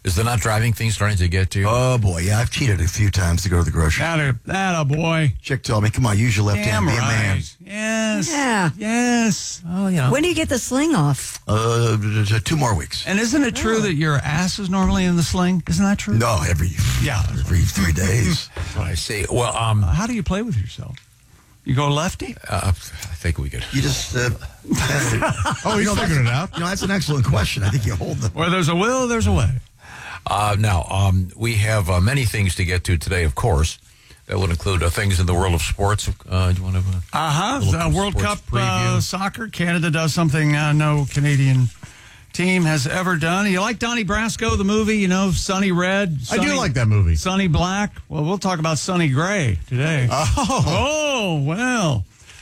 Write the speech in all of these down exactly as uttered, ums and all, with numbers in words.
Is the not driving thing starting to get to you? Oh, boy. Yeah, I've cheated a few times to go to the grocery store. That a, that a boy. Chick told me, come on, use your left Damn hand, be a man. right. Yes. Yeah. Yes. Oh, you know. When do you get the sling off? Uh, two more weeks. And isn't it true that your ass is normally in the sling? Isn't that true? No, every Yeah. every three days. That's what I see. Well, um, How do you play with yourself? You go lefty? uh, I think we could. You just... Uh, Oh, he's figured it out. You know, that's an excellent question. I think you hold them. Where there's a will, there's a way. Uh, now, um, we have uh, many things to get to today, of course. That would include uh, things in the world of sports. Uh, do you want to? Uh, Uh-huh. Little The World sports Cup preview. uh, soccer. Canada does something uh, no Canadian team has ever done. You like Donnie Brasco, the movie, you know, Sunny Red? I Sunny, do like that movie. Sunny Black. Well, we'll talk about Sunny Gray today. Oh. Oh, well.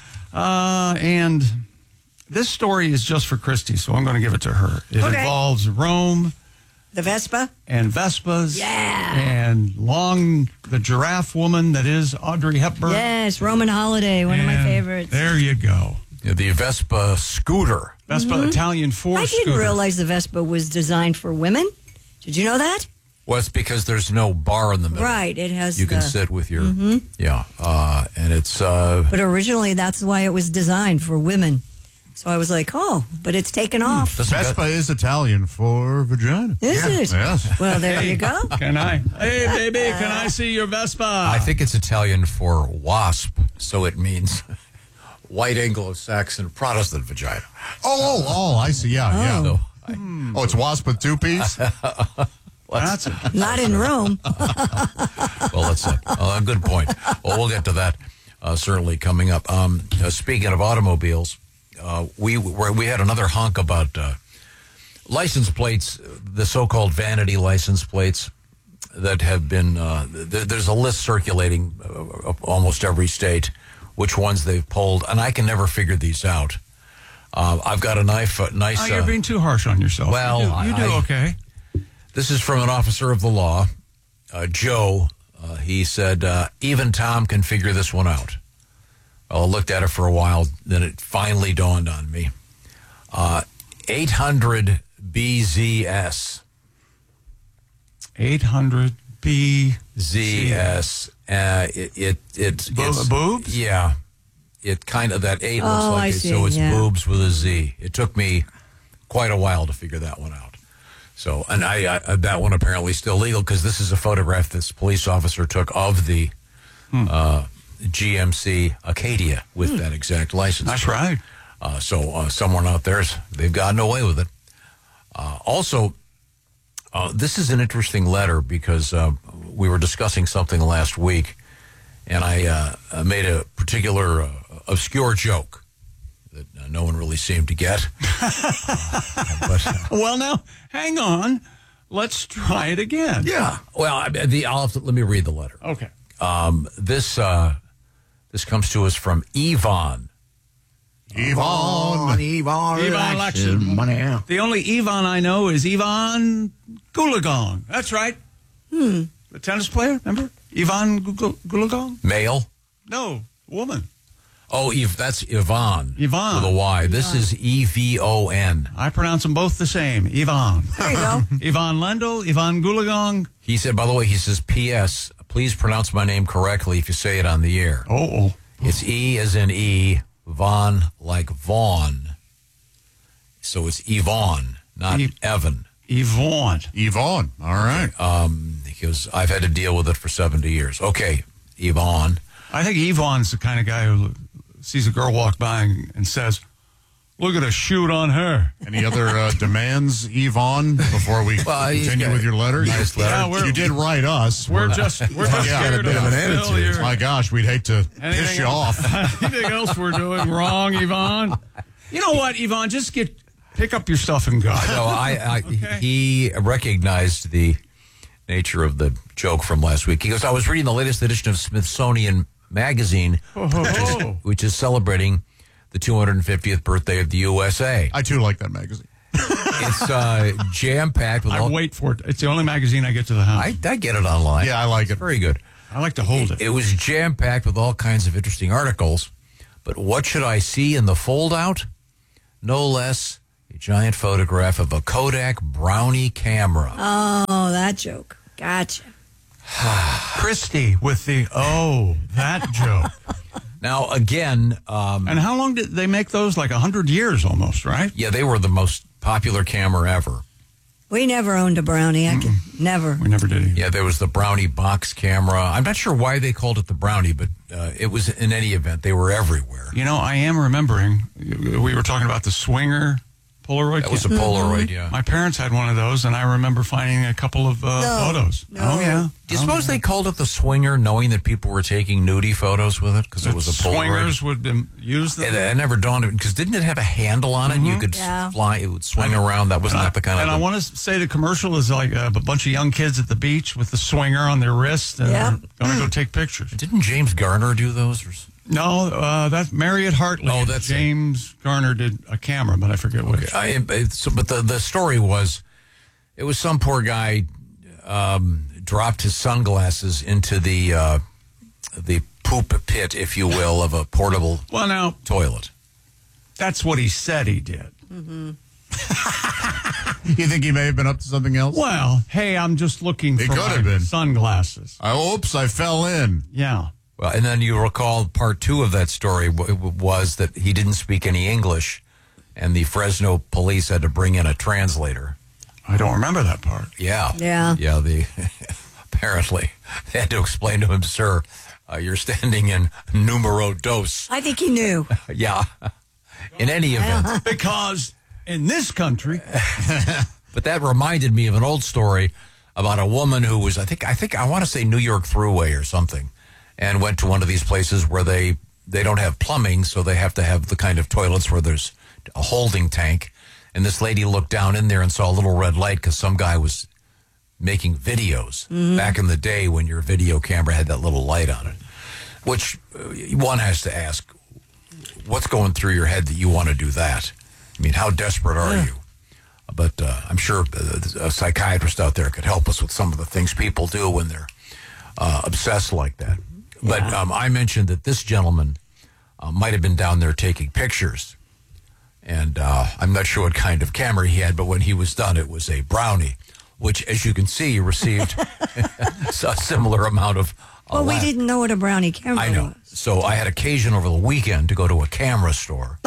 Uh, and this story is just for Christy, so I'm going to give it to her. It Okay. involves Rome The Vespa? and Vespas. Yeah. And Long, the giraffe woman that is Audrey Hepburn. Yes, Roman Holiday, one of my And favorites. There you go. Yeah, the Vespa scooter. Vespa Italian four I didn't scooter. realize the Vespa was designed for women. Did you know that? Well, it's because there's no bar in the middle. Right, it has You can the- sit with your, yeah, uh, and it's, uh, But originally, that's why it was designed for women. So I was like, oh, but it's taken off. doesn't Vespa got- is Italian for vagina. Is it? Yes. Well, there you go. Can I? Hey, baby, can I see your Vespa? I think it's Italian for wasp, so it means white Anglo-Saxon Protestant vagina. Oh, oh, oh, I see. Yeah, yeah. So, Oh, it's wasp with two piece? That's it. Not in Rome. well, that's a, a good point. Well, we'll get to that uh, certainly coming up. Um, uh, speaking of automobiles, uh, we were, we had another honk about uh, license plates, the so-called vanity license plates that have been. Uh, th- there's a list circulating uh, of almost every state, which ones they've pulled, and I can never figure these out. Uh, I've got a knife, uh, nice. Oh, you're uh, being too harsh on yourself. well, you do, you do I- okay. This is from an officer of the law, uh, Joe. Uh, he said, uh, even Tom can figure this one out. Well, I looked at it for a while, then it finally dawned on me. Uh, eight hundred B Z S. eight hundred B Z S. Uh, it, it, it, Bo- it's, boobs? Yeah. It kind of, that eight looks Oh, like I it, see, so it's yeah. boobs with a Z. It took me quite a while to figure that one out. So, and I, I that one apparently still legal because this is a photograph this police officer took of the uh, G M C Acadia with that exact license. That's right. Uh, so uh, someone out there's they've gotten away with it. Uh, also, uh, this is an interesting letter because uh, we were discussing something last week, and I uh, made a particular uh, obscure joke that uh, no one really seemed to get. uh, but uh, Well, now, hang on. Let's try it again. yeah, well, I, the I'll have to, let me read the letter. Okay. Um, this uh, this comes to us from Yvonne. Yvonne. Yvonne, Yvonne Lexon. money. The only Yvonne I know is Yvonne Goolagong. That's right. Hmm. The tennis player, remember? Yvonne Goolagong? Male. No, woman. Oh, Eve, that's Yvonne. Yvonne. With a Y. This is E V O N. I pronounce them both the same. Yvonne. There you go. Yvonne Lendl, Yvonne Goolagong. He said, by the way, he says, P S, please pronounce my name correctly if you say it on the air. Oh, oh. It's E as in E, Von like Vaughn. So it's Yvonne, not E- Evan. Yvonne. Yvonne. All right. Um, because I've had to deal with it for seventy years. Okay, Yvonne. I think Yvonne's the kind of guy who sees a girl walk by and, and says, look at a shoot on her. Any other uh, demands, Yvonne, before we Well, he's continue got with your letter? nice you, letter. Yeah, we're- you did write us. We're just, we're just Yeah, scared a bit of of an attitude. failure. My gosh, we'd hate to piss Anything you else? off. Anything else we're doing wrong, Yvonne? You know what, Yvonne? Just get pick up your stuff and go. So I, I he recognized the nature of the joke from last week. He goes, I was reading the latest edition of Smithsonian Magazine, Oh, ho, which, is, ho. which is celebrating the two hundred fiftieth birthday of the U S A. I, too, like that magazine. It's uh, jam-packed with I all... wait for it. It's the only magazine I get to the house. I, I get it online. Yeah, I like it. Very good. I like to hold it. It was jam-packed with all kinds of interesting articles. But what should I see in the fold-out? No less a giant photograph of a Kodak Brownie camera. Oh, that joke. Gotcha. Christy with the, oh, that joke. Now, again, um, And how long did they make those? Like one hundred years almost, right? yeah, they were the most popular camera ever. We never owned a Brownie. I can never. We never did either. Yeah, there was the Brownie box camera. I'm not sure why they called it the Brownie, but uh, it was, in any event, they were everywhere. You know, I am remembering, we were talking about the Swinger Polaroid. That was a camera. Polaroid, yeah. My parents had one of those, and I remember finding a couple of uh, No. photos. No. Oh, yeah. Do you Oh, suppose yeah. they called it the Swinger, knowing that people were taking nudie photos with it because it was a Polaroid? Swingers would um, use them. It, it never dawned on me because didn't it have a handle on it? and You could Yeah. fly; it would swing around. That wasn't that the kind and of. I want to say the commercial is like uh, a bunch of young kids at the beach with the swinger on their wrist, and Yeah. they're going to go take pictures. Didn't James Garner do those? Or, s- No, uh, that's Marriott Hartley. Oh, that's it. James Garner did a camera, but I forget which. I, it's, but the the story was, it was some poor guy um, dropped his sunglasses into the uh, the poop pit, if you will, of a portable Well, now, toilet. that's what he said he did. You think he may have been up to something else? Well, hey, I'm just looking It for could my have been. sunglasses. I, oops, I fell in. Yeah. Well, and then you recall part two of that story w- w- was that he didn't speak any English, and the Fresno police had to bring in a translator. I don't remember that part. Yeah. Yeah. Yeah, the apparently they had to explain to him, sir, uh, you're standing in numero dos. I think he knew. Yeah. In any event. Because in this country, But that reminded me of an old story about a woman who was, I think, I think, I want to say New York Thruway or something, and went to one of these places where they, they don't have plumbing, so they have to have the kind of toilets where there's a holding tank. And this lady looked down in there and saw a little red light because some guy was making videos back in the day when your video camera had that little light on it, which uh, one has to ask, what's going through your head that you want to do that? I mean, how desperate are you? But uh, I'm sure a psychiatrist out there could help us with some of the things people do when they're uh, obsessed like that. But um, I mentioned that this gentleman uh, might have been down there taking pictures. And uh, I'm not sure what kind of camera he had, but when he was done, it was a Brownie, which, as you can see, received a similar amount of uh, Well, we laugh. didn't know what a Brownie camera I know. was. So I had occasion over the weekend to go to a camera store.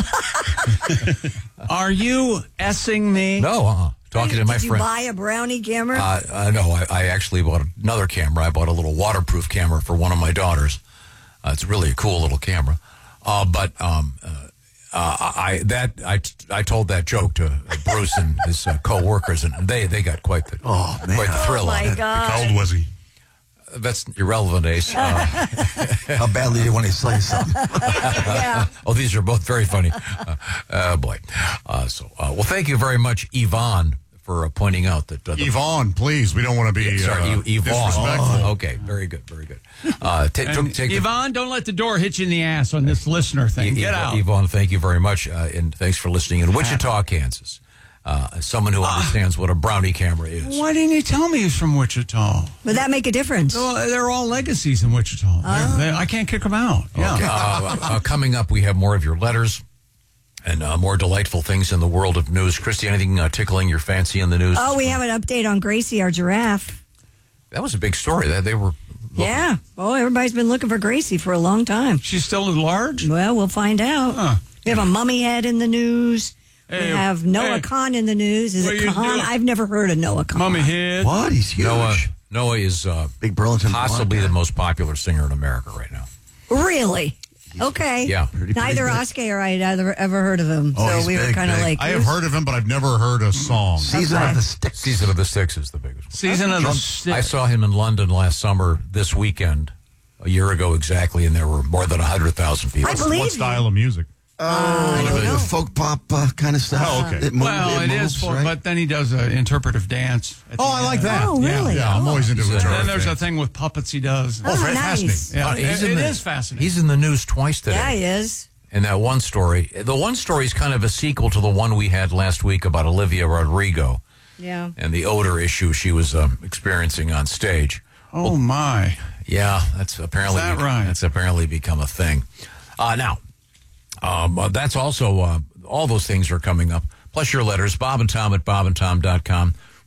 are you S-ing me? No, uh-uh. Talking Did to my you friend. buy a Brownie camera? Uh, uh, no, I, I actually bought another camera. I bought a little waterproof camera for one of my daughters. Uh, it's really a cool little camera. Uh, but um, uh, uh, I that I, I told that joke to Bruce and his uh, co-workers, and they, they got quite the Oh, man. quite the thrill oh, out my of it. God. How old was he? That's irrelevant, Ace. Uh, How badly do you want to say something? Yeah. oh, these are both very funny. Uh, oh, boy. Uh, so, uh, well, thank you very much, Yvonne, for uh, pointing out that... Uh, the- Yvonne, please. We don't want to be Sorry, uh, Yvonne. disrespectful. Oh, okay, very good, very good. Uh, ta- And take the- Yvonne, don't let the door hit you in the ass on this listener thing. Y- Get Yvonne, out. Yvonne, thank you very much, uh, and thanks for listening in Wichita, Kansas. Uh, as someone who understands what a Brownie camera is. Why didn't you tell me he's from Wichita? Would that make a difference? Well, they're all legacies in Wichita. They're- they- I can't kick them out. Yeah. Okay, uh, uh, coming up, we have more of your letters and uh, more delightful things in the world of news. Christy, anything uh, tickling your fancy in the news? Oh, we have an update on Gracie, our giraffe. That was a big story. That they were. Yeah. Oh, everybody's been looking for Gracie for a long time. She's still at large? Well, we'll find out. Huh. We have a mummy head in the news. Hey, we have Noah hey. Khan in the news. Is What it you Khan? doing? I've never heard of Noah Khan. Mummy head. What? He's huge. Noah. Noah is uh, Big Burlington. possibly Vermont the guy. most popular singer in America right now. Really? Okay. Yeah. Pretty- pretty Neither big. Oscar or I had ever, ever heard of him. Oh, so he's we were big, kind of big. like, I have heard of him, but I've never heard a song. Season Okay. of the Sticks. Season of the Six is the biggest one. Season of the I Stick. saw him in London last summer, this weekend, a year ago exactly, and there were more than one hundred thousand people. I believe What style of music? Uh, don't know. folk pop uh, kind of stuff. Oh, okay. It move- Well, it moves, is, for, right? but then he does an interpretive dance. at the Oh, I end. like that. Oh, really? Yeah, I'm always into He's a- it. And then there's a thing with puppets he does. Oh, very nice. fascinating. Yeah, Uh, he's it, in it the- is fascinating. He's in the news twice today. Yeah, he is. And that one story, the one story is kind of a sequel to the one we had last week about Olivia Rodrigo Yeah. and the odor issue she was um, experiencing on stage. oh, my. Yeah, that's apparently Is that right? that's apparently become a thing. Uh, now, um, uh, that's also uh, all those things are coming up. Plus your letters, Bob and Tom at bob and tom dot com.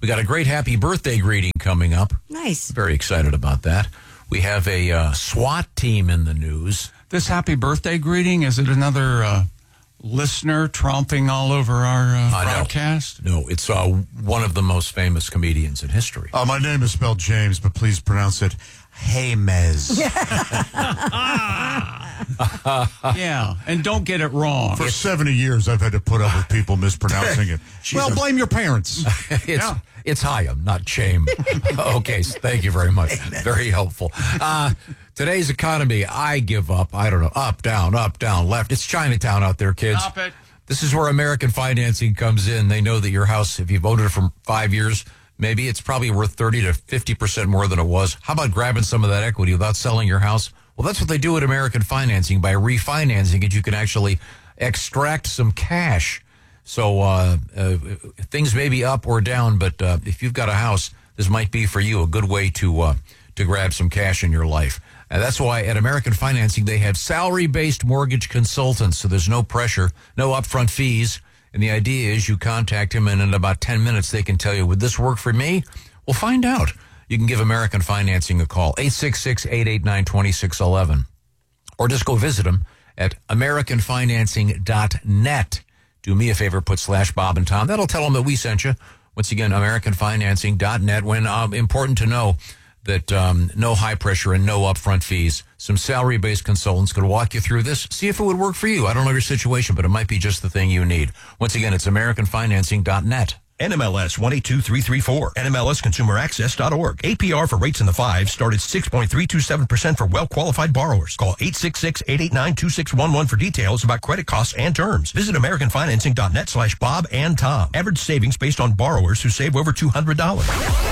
We got a great happy birthday greeting coming up. Nice. Very excited about that. We have a uh, SWAT team in the news. This happy birthday greeting, is it another uh, listener tromping all over our uh, Uh, no. broadcast? No, it's uh, one of the most famous comedians in history. Uh, my name is spelled James, but please pronounce it James. Yeah, and don't get it wrong. For seventy years, I've had to put up with people mispronouncing it. Well, a- blame your parents. It's Yeah. it's Chaim, not Chame. Okay, so thank you very much. Very helpful. Uh, today's economy, I give up. I don't know, up, down, up, down, left. It's Chinatown out there, kids. Stop it. This is where American Financing comes in. They know that your house, if you've owned it for five years, maybe it's probably worth thirty to fifty percent more than it was. How about grabbing some of that equity without selling your house? Well, that's what they do at American Financing. By refinancing it, you can actually extract some cash. So uh, uh, things may be up or down, but uh, if you've got a house, this might be for you a good way to uh, to grab some cash in your life. And that's why at American Financing, they have salary-based mortgage consultants, so there's no pressure, no upfront fees. And the idea is you contact him, and in about ten minutes, they can tell you, would this work for me? Well, find out. You can give American Financing a call, eight six six, eight eight nine, two six one one. Or just go visit them at american financing dot net. Do me a favor, put slash Bob and Tom. That'll tell them that we sent you. Once again, american financing dot net. When um, important to know that um, no high pressure and no upfront fees. Some salary-based consultants could walk you through this, see if it would work for you. I don't know your situation, but it might be just the thing you need. Once again, it's american financing dot net. N M L S one eight two three three four. N M L S consumer access dot org. A P R for rates in the fives start at six point three two seven percent for well-qualified borrowers. Call eight six six, eight eight nine, two six one one for details about credit costs and terms. Visit american financing dot net slash Bob and Tom. Average savings based on borrowers who save over two hundred dollars.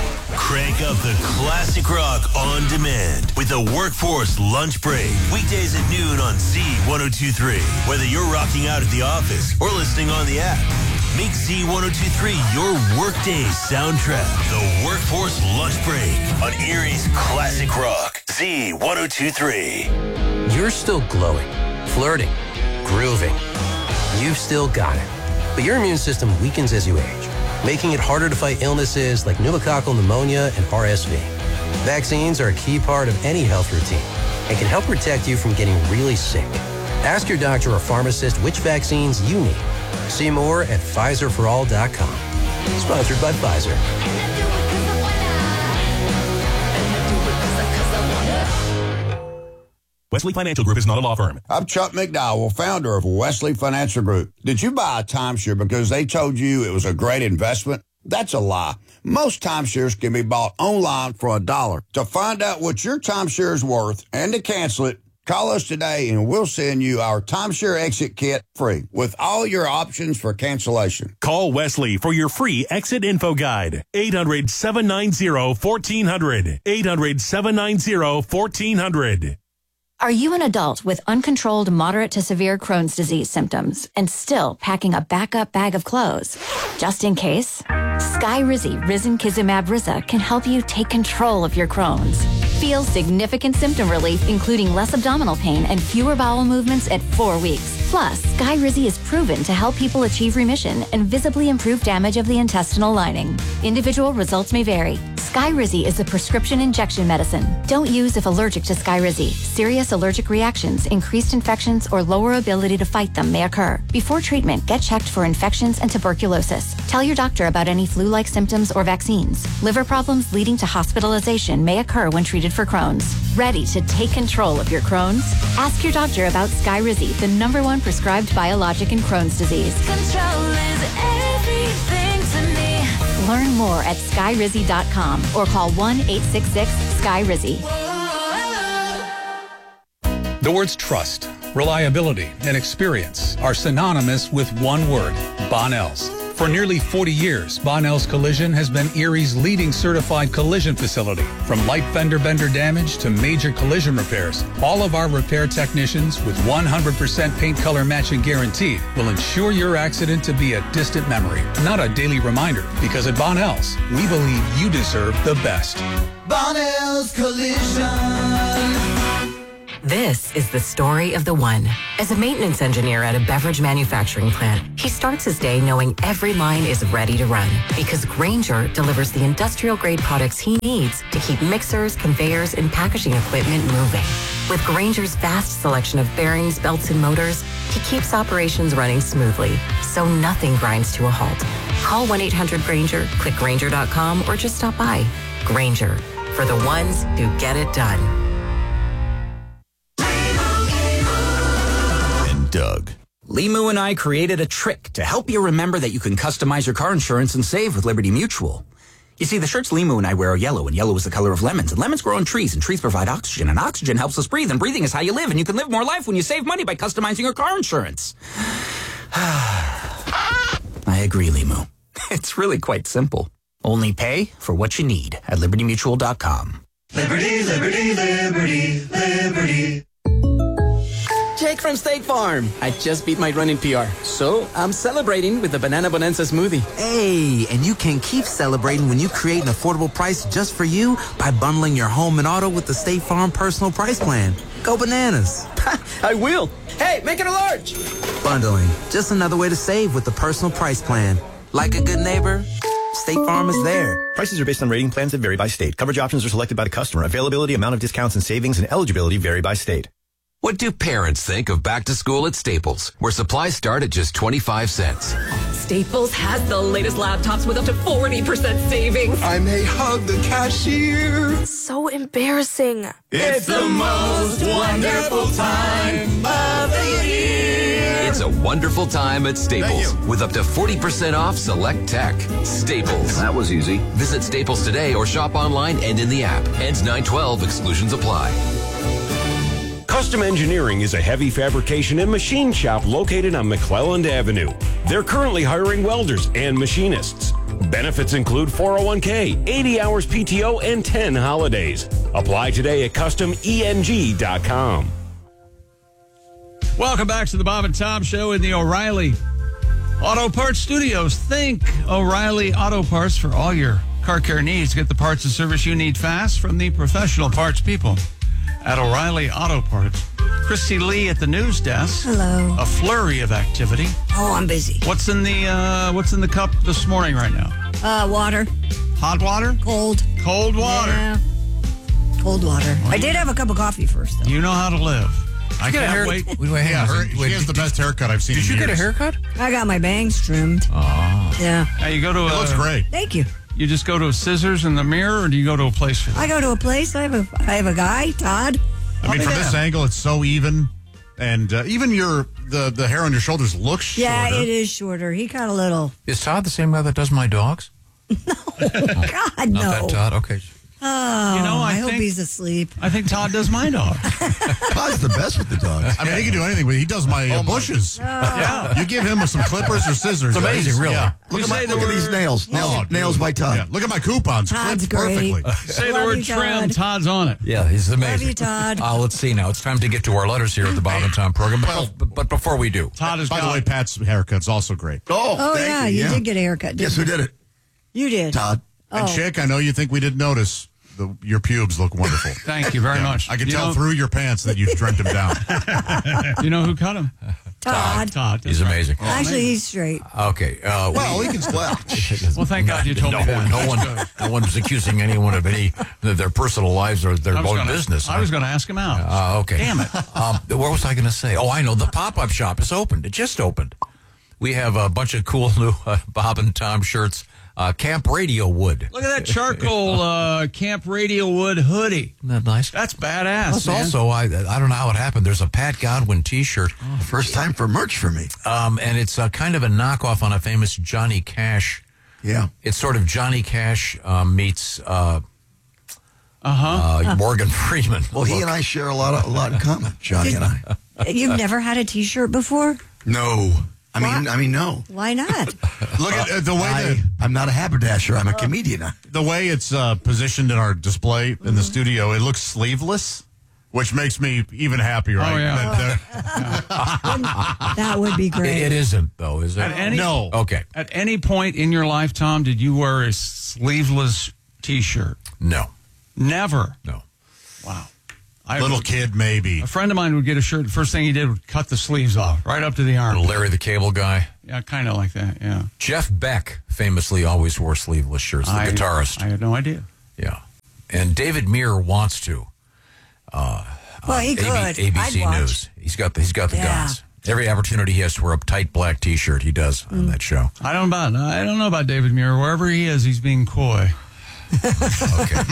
Crank up the classic rock on demand with the Workforce Lunch Break. Weekdays at noon on Z ten twenty-three. Whether you're rocking out at the office or listening on the app, make Z ten twenty-three your workday soundtrack. The Workforce Lunch Break on Erie's Classic Rock. Z ten twenty-three. You're still glowing, flirting, grooving. You've still got it. But your immune system weakens as you age, making it harder to fight illnesses like pneumococcal pneumonia and R S V. Vaccines are a key part of any health routine and can help protect you from getting really sick. Ask your doctor or pharmacist which vaccines you need. See more at Pfizer for all dot com. Sponsored by Pfizer. Wesley Financial Group is not a law firm. I'm Chuck McDowell, founder of Wesley Financial Group. Did you buy a timeshare because they told you it was a great investment? That's a lie. Most timeshares can be bought online for a dollar. To find out what your timeshare is worth and to cancel it, call us today and we'll send you our timeshare exit kit free with all your options for cancellation. Call Wesley for your free exit info guide. eight hundred, seven nine zero, one four zero zero. eight hundred, seven nine zero, one four zero zero. Are you an adult with uncontrolled moderate to severe Crohn's disease symptoms and still packing a backup bag of clothes? Just in case, Skyrizi Risankizumab Riza can help you take control of your Crohn's. Feel significant symptom relief, including less abdominal pain and fewer bowel movements at four weeks. Plus, Skyrizi is proven to help people achieve remission and visibly improve damage of the intestinal lining. Individual results may vary. Skyrizi is a prescription injection medicine. Don't use if allergic to Skyrizi. Serious allergic reactions, increased infections, or lower ability to fight them may occur. Before treatment, get checked for infections and tuberculosis. Tell your doctor about any flu-like symptoms or vaccines. Liver problems leading to hospitalization may occur when treated for Crohn's. Ready to take control of your Crohn's? Ask your doctor about Skyrizi, the number one prescribed biologic in Crohn's disease. Control is everything to me. Learn more at skyrizi dot com or call one eight six six, S K Y R I Z I. The words trust, reliability, and experience are synonymous with one word, Bonnell's. For nearly forty years, Bonnell's Collision has been Erie's leading certified collision facility. From light fender bender damage to major collision repairs, all of our repair technicians with one hundred percent paint color matching guarantee will ensure your accident to be a distant memory, not a daily reminder. Because at Bonnell's, we believe you deserve the best. Bonnell's Collision. This is the story of the one. As a maintenance engineer at a beverage manufacturing plant, he starts his day knowing every line is ready to run because Grainger delivers the industrial-grade products he needs to keep mixers, conveyors, and packaging equipment moving. With Grainger's vast selection of bearings, belts, and motors, he keeps operations running smoothly, so nothing grinds to a halt. Call one eight hundred Grainger, click Grainger dot com, or just stop by. Grainger, for the ones who get it done. Doug. Limu and I created a trick to help you remember that you can customize your car insurance and save with Liberty Mutual. You see, the shirts Limu and I wear are yellow, and yellow is the color of lemons, and lemons grow on trees, and trees provide oxygen, and oxygen helps us breathe, and breathing is how you live, and you can live more life when you save money by customizing your car insurance. I agree, Limu. It's really quite simple. Only pay for what you need at liberty mutual dot com. Liberty, liberty, liberty, liberty. Jake from State Farm. I just beat my running P R, so I'm celebrating with the Banana Bonanza smoothie. Hey, and you can keep celebrating when you create an affordable price just for you by bundling your home and auto with the State Farm Personal Price Plan. Go bananas. I will. Hey, make it a large. Bundling, just another way to save with the Personal Price Plan. Like a good neighbor, State Farm is there. Prices are based on rating plans that vary by state. Coverage options are selected by the customer. Availability, amount of discounts and savings, and eligibility vary by state. What do parents think of back to school at Staples, where supplies start at just twenty-five cents? Staples has the latest laptops with up to forty percent savings. I may hug the cashier. So embarrassing. It's the most wonderful time of the year. It's a wonderful time at Staples with up to forty percent off select tech. Staples. That was easy. Visit Staples today or shop online and in the app. Ends nine twelve. Exclusions apply. Custom Engineering is a heavy fabrication and machine shop located on McClelland Avenue. They're currently hiring welders and machinists. Benefits include four oh one k, eighty hours P T O, and ten holidays. Apply today at custom E N G dot com. Welcome back to the Bob and Tom Show in the O'Reilly Auto Parts Studios. Think O'Reilly Auto Parts for all your car care needs. Get the parts and service you need fast from the professional parts people at O'Reilly Auto Parts. Christy Lee at the news desk. Hello. A flurry of activity. Oh, I'm busy. What's in the uh, What's in the cup this morning right now? Uh, water. Hot water? Cold. Cold water. Yeah. Cold water. I did have a cup of coffee first, though. You know how to live. I get a can't hair- wait. Wait, wait, hang Yeah, on. her, Wait, she has did the best haircut I've seen Did in you years. get a haircut? I got my bangs trimmed. Oh. Yeah. Now you go to It a, looks great. Thank you. You just go to a scissors in the mirror, or do you go to a place for that? I go to a place. I have a I have a guy, Todd. I mean, from this angle, it's so even, and uh, even your the the hair on your shoulders looks shorter. Yeah, it is shorter. He got a little. Is Todd the same guy that does my dogs? God, Not no. that Todd. Okay. Oh, You know, I I, hope think- he's asleep. I think Todd does my dog. Todd's the best with the dogs. I mean, he can do anything, but he does my uh, bushes. Yeah. You give him some clippers or scissors. It's amazing, guys. really. Yeah. Look, You at, my, say the look at word- these nails. Nails, Oh, nails dude. by Todd. Yeah, look at my coupons. Todd's Clipped great. perfectly. Say the Love word you, trim, Todd. Todd's on it. Yeah, he's amazing. Love you, Todd. Uh, let's see now. It's time to get to our letters here at the Bob and Tom program. Well- but, but before we do, Todd has By got the way, Pat's haircut's also great. Oh, Oh thank yeah, you, did get a haircut. Didn't Guess who you? did it? You did. Todd. And Oh. Chick, I know you think we didn't notice. The, your pubes look wonderful. Thank you very Yeah, much. I can You tell know- through your pants that you've trimmed him down. You know who cut him? Todd. Todd. he's amazing. Actually, he's straight. Okay. Uh, Well, he can well. Well, thank God you told no, me that. no one, no one's accusing anyone of any of their personal lives or their I was own gonna- business. I was going to ask him out. Uh, okay. Damn it. Um, what was I going to say? Oh, I know. The pop-up shop is opened. It just opened. We have a bunch of cool new uh, Bob and Tom shirts. Uh, Camp Radio Wood. Look at that charcoal uh, Camp Radio Wood hoodie. Isn't that nice? That's badass, Plus, man. also, I I don't know how it happened. There's a Pat Godwin T-shirt. First time for merch for me. Um, and it's uh, kind of a knockoff on a famous Johnny Cash. Yeah. It's sort of Johnny Cash um, meets uh, Uh-huh. uh, Morgan Freeman. Well, he and I share a lot of, a lot in common, Johnny and I. You've never had a T-shirt before? No. I mean, Why? I mean, no. Why not? Look at uh, the way I, that, I'm not a haberdasher. I'm a comedian. the way it's uh, positioned in our display in the studio. It looks sleeveless, which makes me even happier. Oh, I- yeah. that, That would be It, great. it isn't, though, is it? At any, No. Okay. At any point in your life, Tom, did you wear a sleeveless T-shirt? No. Never. No. Wow. I Little would- kid, maybe. A friend of mine would get a shirt. The first thing he did would cut the sleeves off, right up to the arm. Larry the Cable Guy. Yeah, kind of like that, yeah. Jeff Beck famously always wore sleeveless shirts, the I- guitarist. I had no idea. Yeah. And David Muir wants to. Uh, Well, on he A B- could. A B C I'd watch. News. He's got the, he's got the Yeah. guns. Every opportunity he has to wear a tight black T-shirt, he does on that show. I don't about I don't know about David Muir. Wherever he is, he's being coy. Okay.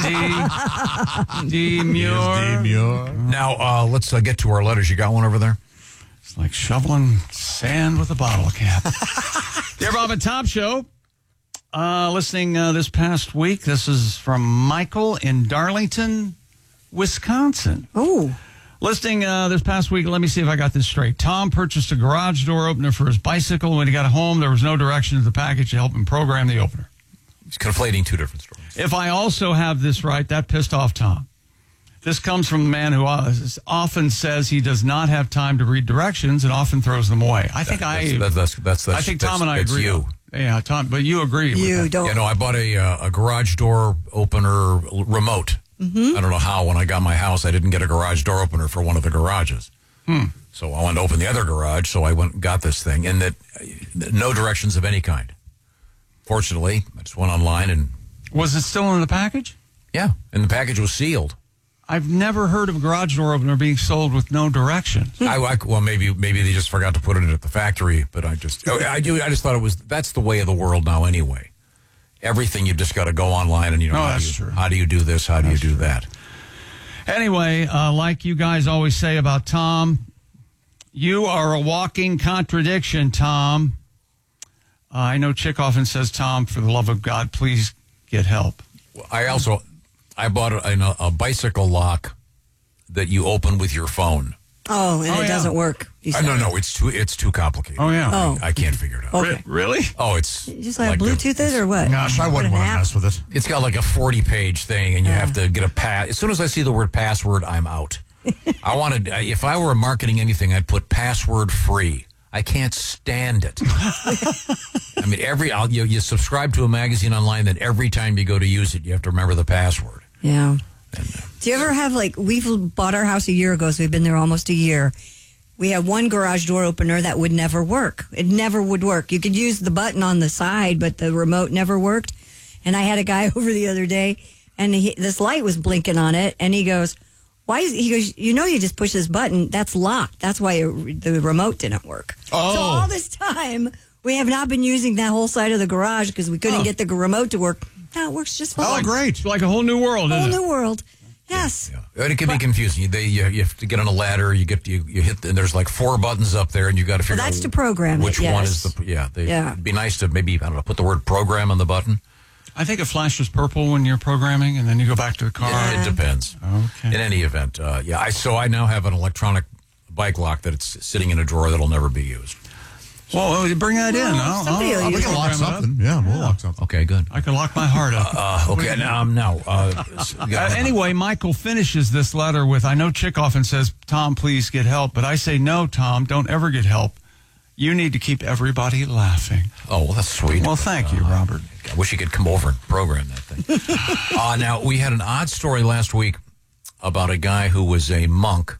D, D Muir. Now, uh, let's uh, get to our letters. You got one over there? It's like shoveling sand with a bottle cap. Dear Bob and Tom Show, uh, listening uh, this past week. This is from Michael in Darlington, Wisconsin. Oh. Listening uh, this past week, let me see if I got this straight. Tom purchased a garage door opener for his bicycle. When he got home, there was no direction to the package to help him program the opener. He's conflating two different stories. If I also have this right, that pissed off Tom. This comes from a man who often says he does not have time to read directions and often throws them away. I think That- I. that's, that's, that's, that's, I think that's, Tom and I that's agree. you. Yeah, Tom, but you agree. You with that. don't. Yeah, no, I bought a, uh, a garage door opener l- remote. Mm-hmm. I don't know how. When I got my house, I didn't get a garage door opener for one of the garages. Hmm. So I wanted to open the other garage, so I went and got this thing, and that uh, no directions of any kind. Fortunately, I just went online and Was it still in the package? yeah, and the package was sealed. I've never heard of a garage door opener being sold with no direction. I, I well, maybe maybe they just forgot to put it at the factory, but I just oh, I do I just thought it was that's the way of the world now anyway. Everything you just got to go online and you know Oh, how, that's do you, true. how do you do this? How do That's you do true. that? Anyway, uh, like you guys always say about Tom, you are a walking contradiction, Tom. Uh, I know Chick often says, Tom, for the love of God, please get help. I also I bought a, a, a bicycle lock that you open with your phone. Oh, and Oh, it yeah. doesn't work. You Uh, said. no, no, it's too it's too complicated. Oh, yeah. Oh. I can't figure it out. Okay. Really? Oh, it's You just like, like the- Bluetooth it or what? Gosh, I Put wouldn't an want to app? mess with it. It's got like a forty-page thing, and you have to get a pass. As soon as I see the word password, I'm out. I wanted, if I were marketing anything, I'd put password free. I can't stand it. I mean, every I'll, you, you subscribe to a magazine online, then every time you go to use it, you have to remember the password. Yeah. Do you ever have, like, we've bought our house a year ago, so we've been there almost a year. We had one garage door opener that would never work. It never would work. You could use the button on the side, but the remote never worked. And I had a guy over the other day, and he, this light was blinking on it, and he goes, why is, he goes, you know, you just push this button, that's locked. That's why it, the remote didn't work. Oh. So all this time, we have not been using that whole side of the garage because we couldn't Oh. get the remote to work. Now it works just fine. Oh, great. It's like a whole new world, Whole isn't it? new world. Yes. And it can be confusing. You, they, you, you have to get on a ladder. You get you, you hit, and there's like four buttons up there, and you got to figure Well, that's out to program it, which one yes. is the yeah. They, Yeah. It'd be nice to maybe I don't know put the word program on the button. I think it flashes purple when you're programming, and then you go back to the car. Yeah, it depends. Okay. In any event, uh, yeah. I so I now have an electronic bike lock that it's sitting in a drawer that'll never be used. Well, bring that in. I'll, somebody I'll, will I'll use We can lock program it up. something. Yeah, we'll lock something. Okay, good. I can lock my heart up. Uh, okay, now um, now uh, s- Uh, yeah, anyway, Michael finishes this letter with, I know Chick often says, Tom, please get help. But I say, no, Tom, don't ever get help. You need to keep everybody laughing. Oh, well, that's sweet. Well, thank you, Robert. I wish you could come over and program that thing. uh, now, we had an odd story last week about a guy who was a monk.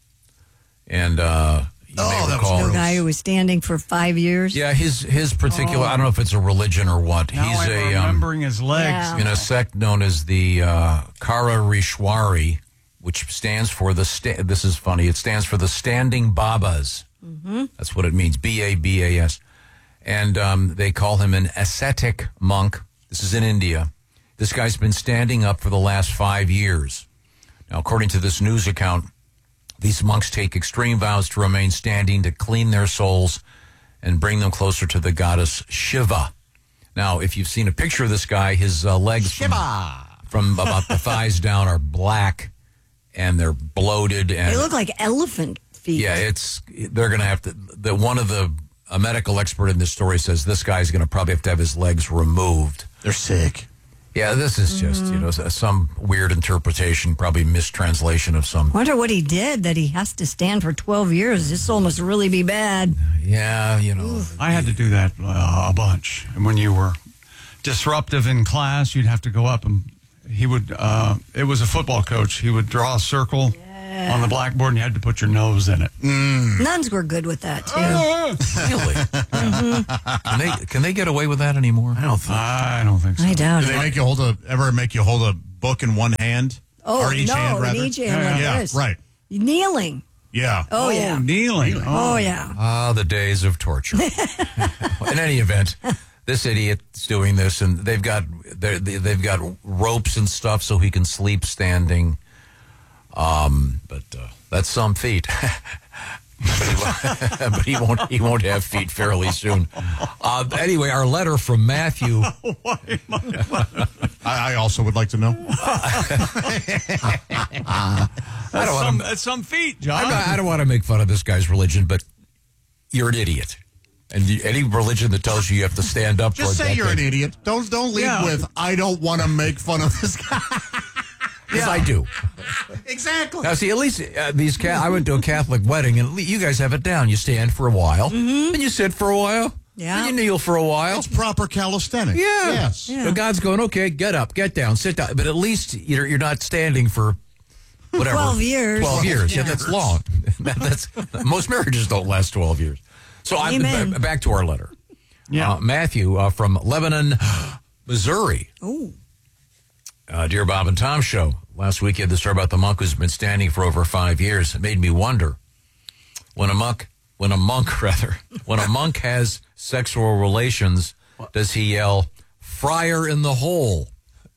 And uh, you Oh, may that was recall. The guy who was standing for five years. Yeah, his his particular, Oh. I don't know if it's a religion or what. Now He's I'm a um, remembering his legs. Yeah. in a sect known as the uh, Karirishwari, which stands for the, sta- this is funny, it stands for the Standing Babas. Mm-hmm. That's what it means, B A B A S. And um, they call him an ascetic monk. This is in India. This guy's been standing up for the last five years. Now, according to this news account, these monks take extreme vows to remain standing, to clean their souls, and bring them closer to the goddess Shiva. Now, if you've seen a picture of this guy, his uh, legs from, from about the thighs down are black, and they're bloated. And They look like elephant feet. yeah, it's they're going to have to. The one of the a medical expert in this story says this guy's going to probably have to have his legs removed. They're sick. Yeah, this is just you know some weird interpretation, probably mistranslation of some. Wonder what he did that he has to stand for twelve years. This soul must really be bad. Yeah, you know. I had to do that uh, a bunch. And when you were disruptive in class, you'd have to go up and he would, uh, it was a football coach. He would draw a circle Yeah. on the blackboard, and you had to put your nose in it. Nuns were good with that too. Really? Mhm. Can they can they get away with that anymore? I don't think. I don't think so. I doubt Do it. they make you hold a ever make you hold a book in one hand? Oh, or each no, hand, in rather? each hand like yeah, this. right. Kneeling. Yeah. Oh, yeah. Kneeling. Oh, yeah. Ah, the days of torture. In any event, this idiot's doing this, and they've got they're- they've got ropes and stuff so he can sleep standing. Um, but uh, that's some feat. but, he won't, but he won't. He won't have feet fairly soon. Uh, anyway, our letter from Matthew. I, I also would like to know. I don't want Some, to. that's some feat, John. I'm not, I don't want to make fun of this guy's religion, but you're an idiot. And you, any religion that tells you you have to stand up Just for say that you're an thing- idiot. Don't don't lead Yeah. with I don't want to make fun of this guy. Yes, I do. Exactly. Now, see, at least uh, these. Ca- I went to a Catholic wedding, and you guys have it down. You stand for a while, and you sit for a while, Yeah. and you kneel for a while. It's proper calisthenics. Yeah. Yes. Yeah. So God's going, okay, get up, get down, sit down. But at least you're, you're not standing for whatever. twelve years. twelve years. Yeah, Yeah. that's long. That- that's most marriages don't last twelve years. So I'm Amen. b- back to our letter. Yeah. Uh, Matthew uh, from Lebanon, Missouri. Oh. Uh, Dear Bob and Tom Show. Last week you had the story about the monk who's been standing for over five years. It made me wonder, when a monk, when a monk rather, when a monk has sexual relations, does he yell, "Friar in the hole"?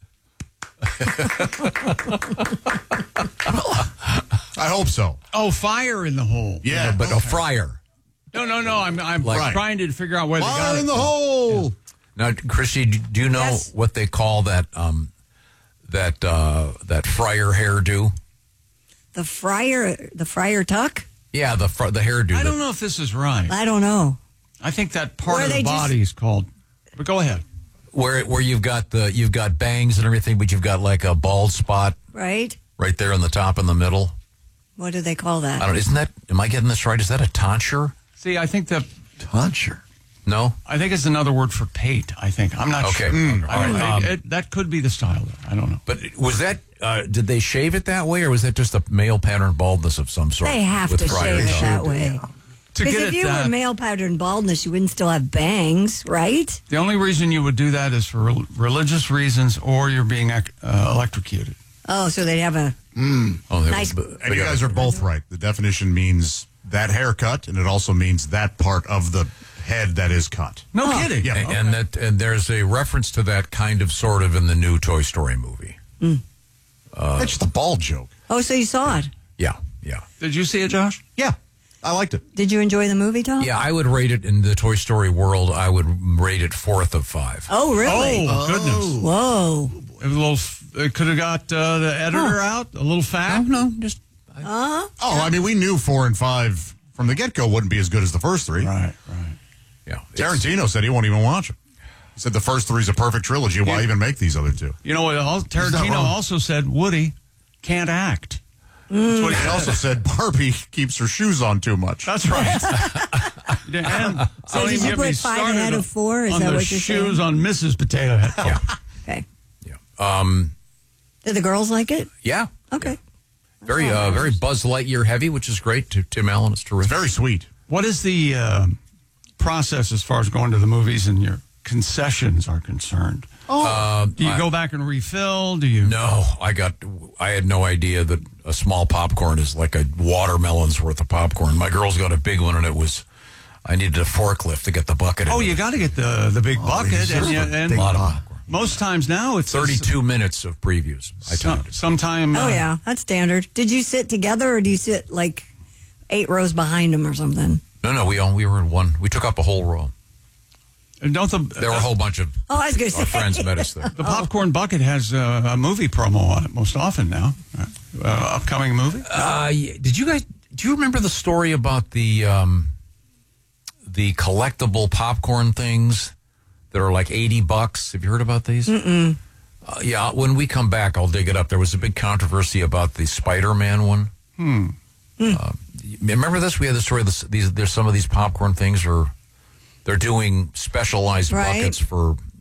I hope so. Oh, fire in the hole. Yeah, but a friar. No, no, no. I'm I'm Like- trying to figure out where they got Fire it in the from. hole. Now, Christy, do you know Yes. what they call that um, that uh, that friar hairdo? The friar, the friar tuck? Yeah, the fr- the hairdo. I that- don't know if this is right. I don't know. I think that part Where of the they just- body is called. But go ahead. where where you've got the you've got bangs and everything, but you've got like a bald spot Right? right there in the top in the middle. What do they call that? I don't. Isn't that? Am I getting this right? Is that a tonsure? See, I think that Tonsure. No. I think it's another word for pate. I think I'm not Okay. sure. Mm. I don't All right. know. Um, It- that could be the style. Though. I don't know. But was that? Uh, did they shave it that way, or was that just a male pattern baldness of some sort? They have with to friars? shave it that way. To Because get if it you that, were male pattern baldness, you wouldn't still have bangs, right? the only reason you would do that is for rel- religious reasons, or you're being ec- uh, electrocuted. Oh, so they'd have a Oh, they- Nice. they- And they you got- guys are both right. The definition means that haircut, and it also means that part of the head that is cut. No kidding. Yeah. And, and that and there's a reference to that kind of sort of in the new Toy Story movie. That's just a bald joke. Oh, so you saw it. Yeah, yeah, Did you see it, Josh? Yeah. I liked it. Did you enjoy the movie, Tom? yeah. I would rate it in the Toy Story world. I would rate it fourth of five. Oh, really? Oh, goodness. Whoa. It, was a little, f- it could have got uh, the editor out a little fat. No, just Uh-huh. Oh, I mean, we knew four and five from the get go wouldn't be as good as the first three. Right, right. yeah. Tarantino said he won't even watch them. He said the first three is a perfect trilogy. Why Yeah. even make these other two? You know what? al- not Tarantino wrong. also said Woody can't act. That's what he also said. Barbie keeps her shoes on too much. That's right. and So don't did even you get me put five started ahead on- of four? Is on that the what you're shoes saying? on Missus Potato Head. Yeah. Okay. Um, Did the girls like it? yeah. Okay. Very, uh, very Buzz Lightyear heavy, which is great. To Tim Allen, it's terrific. It's very sweet. What is the uh, process as far as going to the movies and your concessions are concerned? Uh, Do you I- go back and refill? Do you? No, I got. I had no idea that a small popcorn is like a watermelon's worth of popcorn. My girls got a big one, and it was. I needed a forklift to get the bucket. Oh, in you it. got to get the the big bucket, deserve and, you, a and big a lot of bucket. popcorn. most times now it's Thirty-two minutes of previews. I Some, timed it. sometime. Oh, uh, yeah. That's standard. Did you sit together or do you sit like eight rows behind them or something? No, no, we all we were in one. We took up a whole row. And don't the There were a whole bunch of Oh, I was going to our say. friends met us there. the popcorn bucket has uh, a movie promo on it most often now. Uh, uh, upcoming movie. Uh, yeah, did you guys? Do you remember the story about the um, the collectible popcorn things that are like eighty bucks? Have you heard about these? Mm-mm. Uh, yeah, when we come back, I'll dig it up. There was a big controversy about the Spider-Man one. Hmm. Uh, remember this? We had the story. This, these there's some of these popcorn things are they're doing specialized Right. buckets for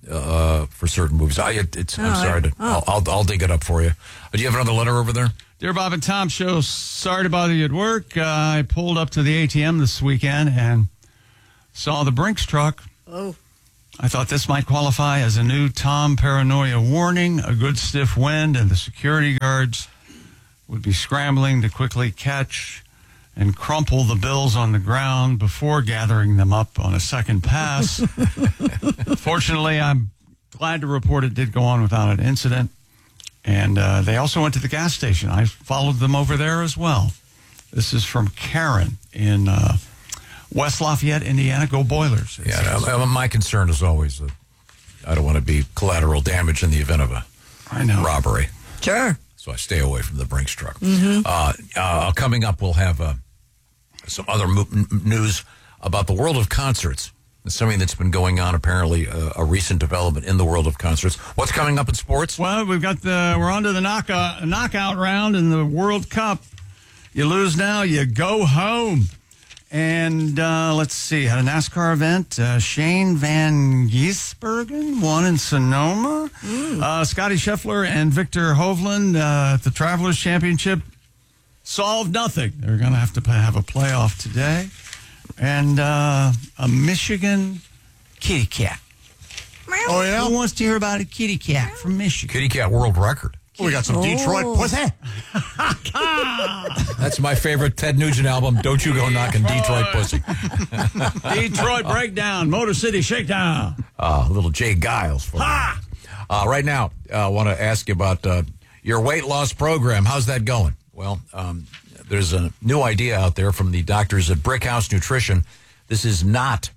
uh, for certain movies. I, it, it's, I'm Oh, sorry. To, oh. I'll, I'll, I'll dig it up for you. Do you have another letter over there? Dear Bob and Tom Show, sorry to bother you at work. Uh, I pulled up to the A T M this weekend and saw the Brinks truck. Oh. I thought this might qualify as a new Tom paranoia warning. A good stiff wind and the security guards would be scrambling to quickly catch and crumple the bills on the ground before gathering them up on a second pass. Fortunately, I'm glad to report it did go on without an incident. And uh, they also went to the gas station. I followed them over there as well. This is from Karen in uh, West Lafayette, Indiana. Go Boilers. Yeah, no, my concern is always that I don't want to be collateral damage in the event of a I know. robbery. Sure. So I stay away from the Brinks truck. Mhm. Uh, uh, coming up, we'll have uh, some other mo- n- news about the world of concerts. It's something that's been going on, apparently, uh, a recent development in the world of concerts. What's coming up in sports? Well, we've got the we're on to the knockout knockout round in the World Cup. You lose now, you go home. And uh, let's see, had a NASCAR event. Uh, Shane Van Gisbergen won in Sonoma. Uh, Scotty Scheffler and Victor Hovland uh, at the Travelers Championship solved nothing. They're going to have to have a playoff today. And uh, a Michigan kitty cat. Oh, yeah? Who wants to hear about a kitty cat from Michigan? Kitty cat world record. Oh, we got some Detroit pussy. That's my favorite Ted Nugent album. Don't you go knocking Detroit pussy. Detroit Breakdown, Motor City Shakedown. Uh, little Jay Giles. For ha! Uh, right now, I uh, want to ask you about uh, your weight loss program. How's that going? Well, um, there's a new idea out there from the doctors at Brickhouse Nutrition. This is not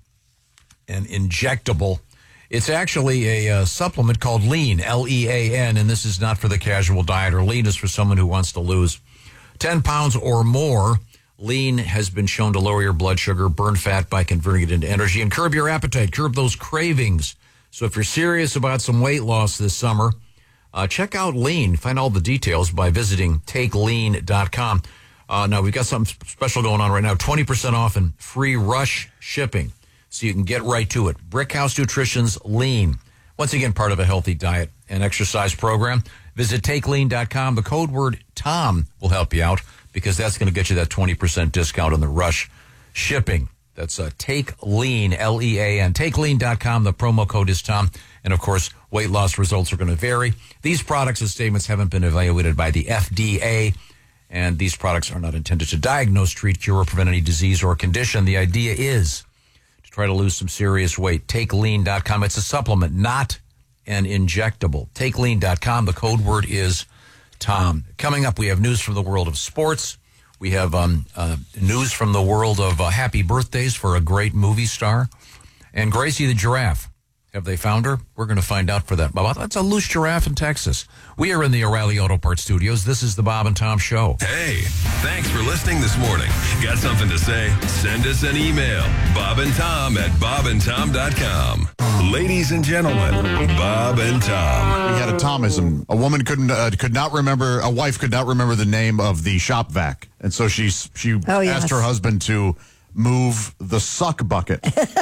an injectable. It's actually a uh, supplement called Lean, L E A N, and this is not for the casual dieter. Lean is for someone who wants to lose ten pounds or more. Lean has been shown to lower your blood sugar, burn fat by converting it into energy, and curb your appetite, curb those cravings. So if you're serious about some weight loss this summer, uh, check out Lean. Find all the details by visiting take lean dot com. Uh, now, we've got something special going on right now, twenty percent off and free rush shipping. So you can get right to it. Brickhouse Nutrition's Lean. Once again, part of a healthy diet and exercise program. Visit take lean dot com. The code word Tom will help you out because that's going to get you that twenty percent discount on the rush shipping. That's uh, Take Lean, L E A N. take lean dot com. The promo code is Tom. And, of course, weight loss results are going to vary. These products and statements haven't been evaluated by the F D A, and these products are not intended to diagnose, treat, cure, or prevent any disease or condition. The idea is try to lose some serious weight. take lean dot com. It's a supplement, not an injectable. take lean dot com. The code word is Tom. Coming up, we have news from the world of sports. We have um, uh, news from the world of uh, happy birthdays for a great movie star. And Gracie the giraffe. Have they found her? We're going to find out for that. Bob, that's a loose giraffe in Texas. We are in the O'Reilly Auto Parts Studios. This is the Bob and Tom Show. Hey, thanks for listening this morning. Got something to say? Send us an email. Bob and Tom at bob and tom dot com. Ladies and gentlemen, Bob and Tom. We had a Tomism. A woman couldn't uh, could not remember. A wife could not remember the name of the shop vac, and so she she Oh, yes. asked her husband to move the suck bucket.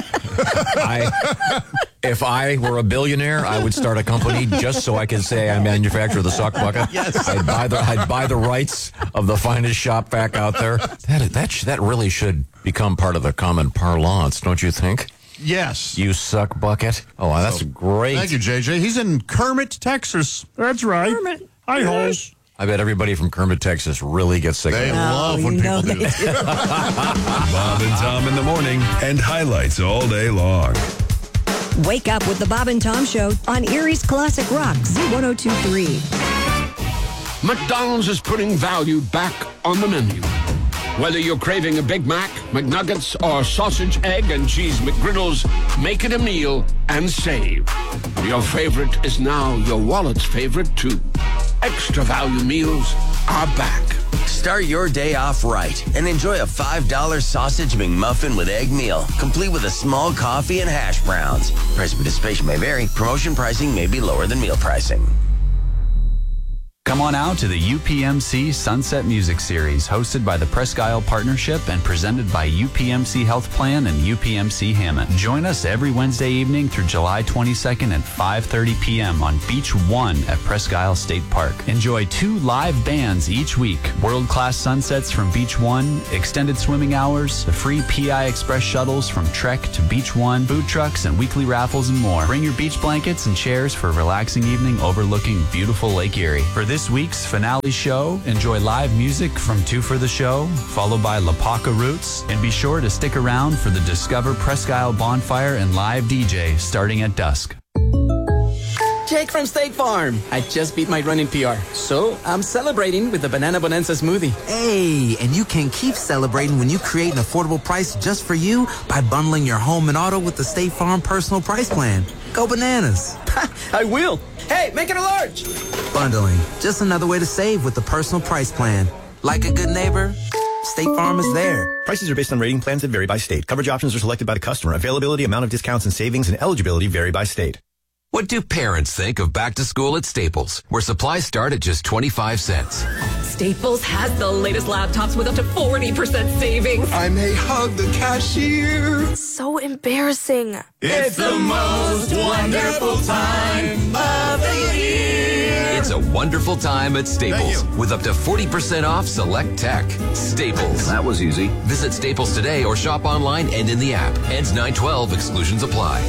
I, if I were a billionaire, I would start a company just so I could say I manufacture the suck bucket. Yes. I'd buy the I'd buy the rights of the finest shop vac out there. That that sh- that really should become part of the common parlance, don't you think? Yes. You suck bucket. Oh, that's So, great. Thank you, J J. He's in Kermit, Texas. That's right. Kermit. Hi, hoes. I bet everybody from Kermit, Texas really gets sick They of that. love when you people know do they that. do. Bob and Tom in the morning and highlights all day long. Wake up with the Bob and Tom Show on Erie's Classic Rock, Z ten twenty-three. McDonald's is putting value back on the menu. Whether you're craving a Big Mac, McNuggets, or sausage, egg, and cheese McGriddles, make it a meal and save. Your favorite is now your wallet's favorite, too. Extra value meals are back. Start your day off right and enjoy a five dollar sausage McMuffin with egg meal, complete with a small coffee and hash browns. Price participation may vary. Promotion pricing may be lower than meal pricing. Come on out to the U P M C Sunset Music Series, hosted by the Presque Isle Partnership and presented by U P M C Health Plan and U P M C Hammond. Join us every Wednesday evening through July twenty-second at five thirty p.m. on Beach One at Presque Isle State Park. Enjoy two live bands each week, world-class sunsets from Beach One, extended swimming hours, the free P I Express shuttles from Trek to Beach One, food trucks and weekly raffles and more. Bring your beach blankets and chairs for a relaxing evening overlooking beautiful Lake Erie. For this week's finale show, enjoy live music from Two for the Show, followed by La Paca Roots, and be sure to stick around for the Discover Presque Isle Bonfire and live D J starting at dusk. Jake from State Farm. I just beat my running P R, so I'm celebrating with the Banana Bonanza smoothie. Hey, and you can keep celebrating when you create an affordable price just for you by bundling your home and auto with the State Farm Personal Price Plan. Go bananas. I will. Hey, make it a large. Bundling, just another way to save with the Personal Price Plan. Like a good neighbor, State Farm is there. Prices are based on rating plans that vary by state. Coverage options are selected by the customer. Availability, amount of discounts and savings, and eligibility vary by state. What do parents think of back to school at Staples, where supplies start at just twenty-five cents? Staples has the latest laptops with up to forty percent savings. I may hug the cashier. So embarrassing. It's the most wonderful time of the year. It's a wonderful time at Staples with up to forty percent off select tech. Staples. That was easy. Visit Staples today or shop online and in the app. Ends nine twelve. Exclusions apply.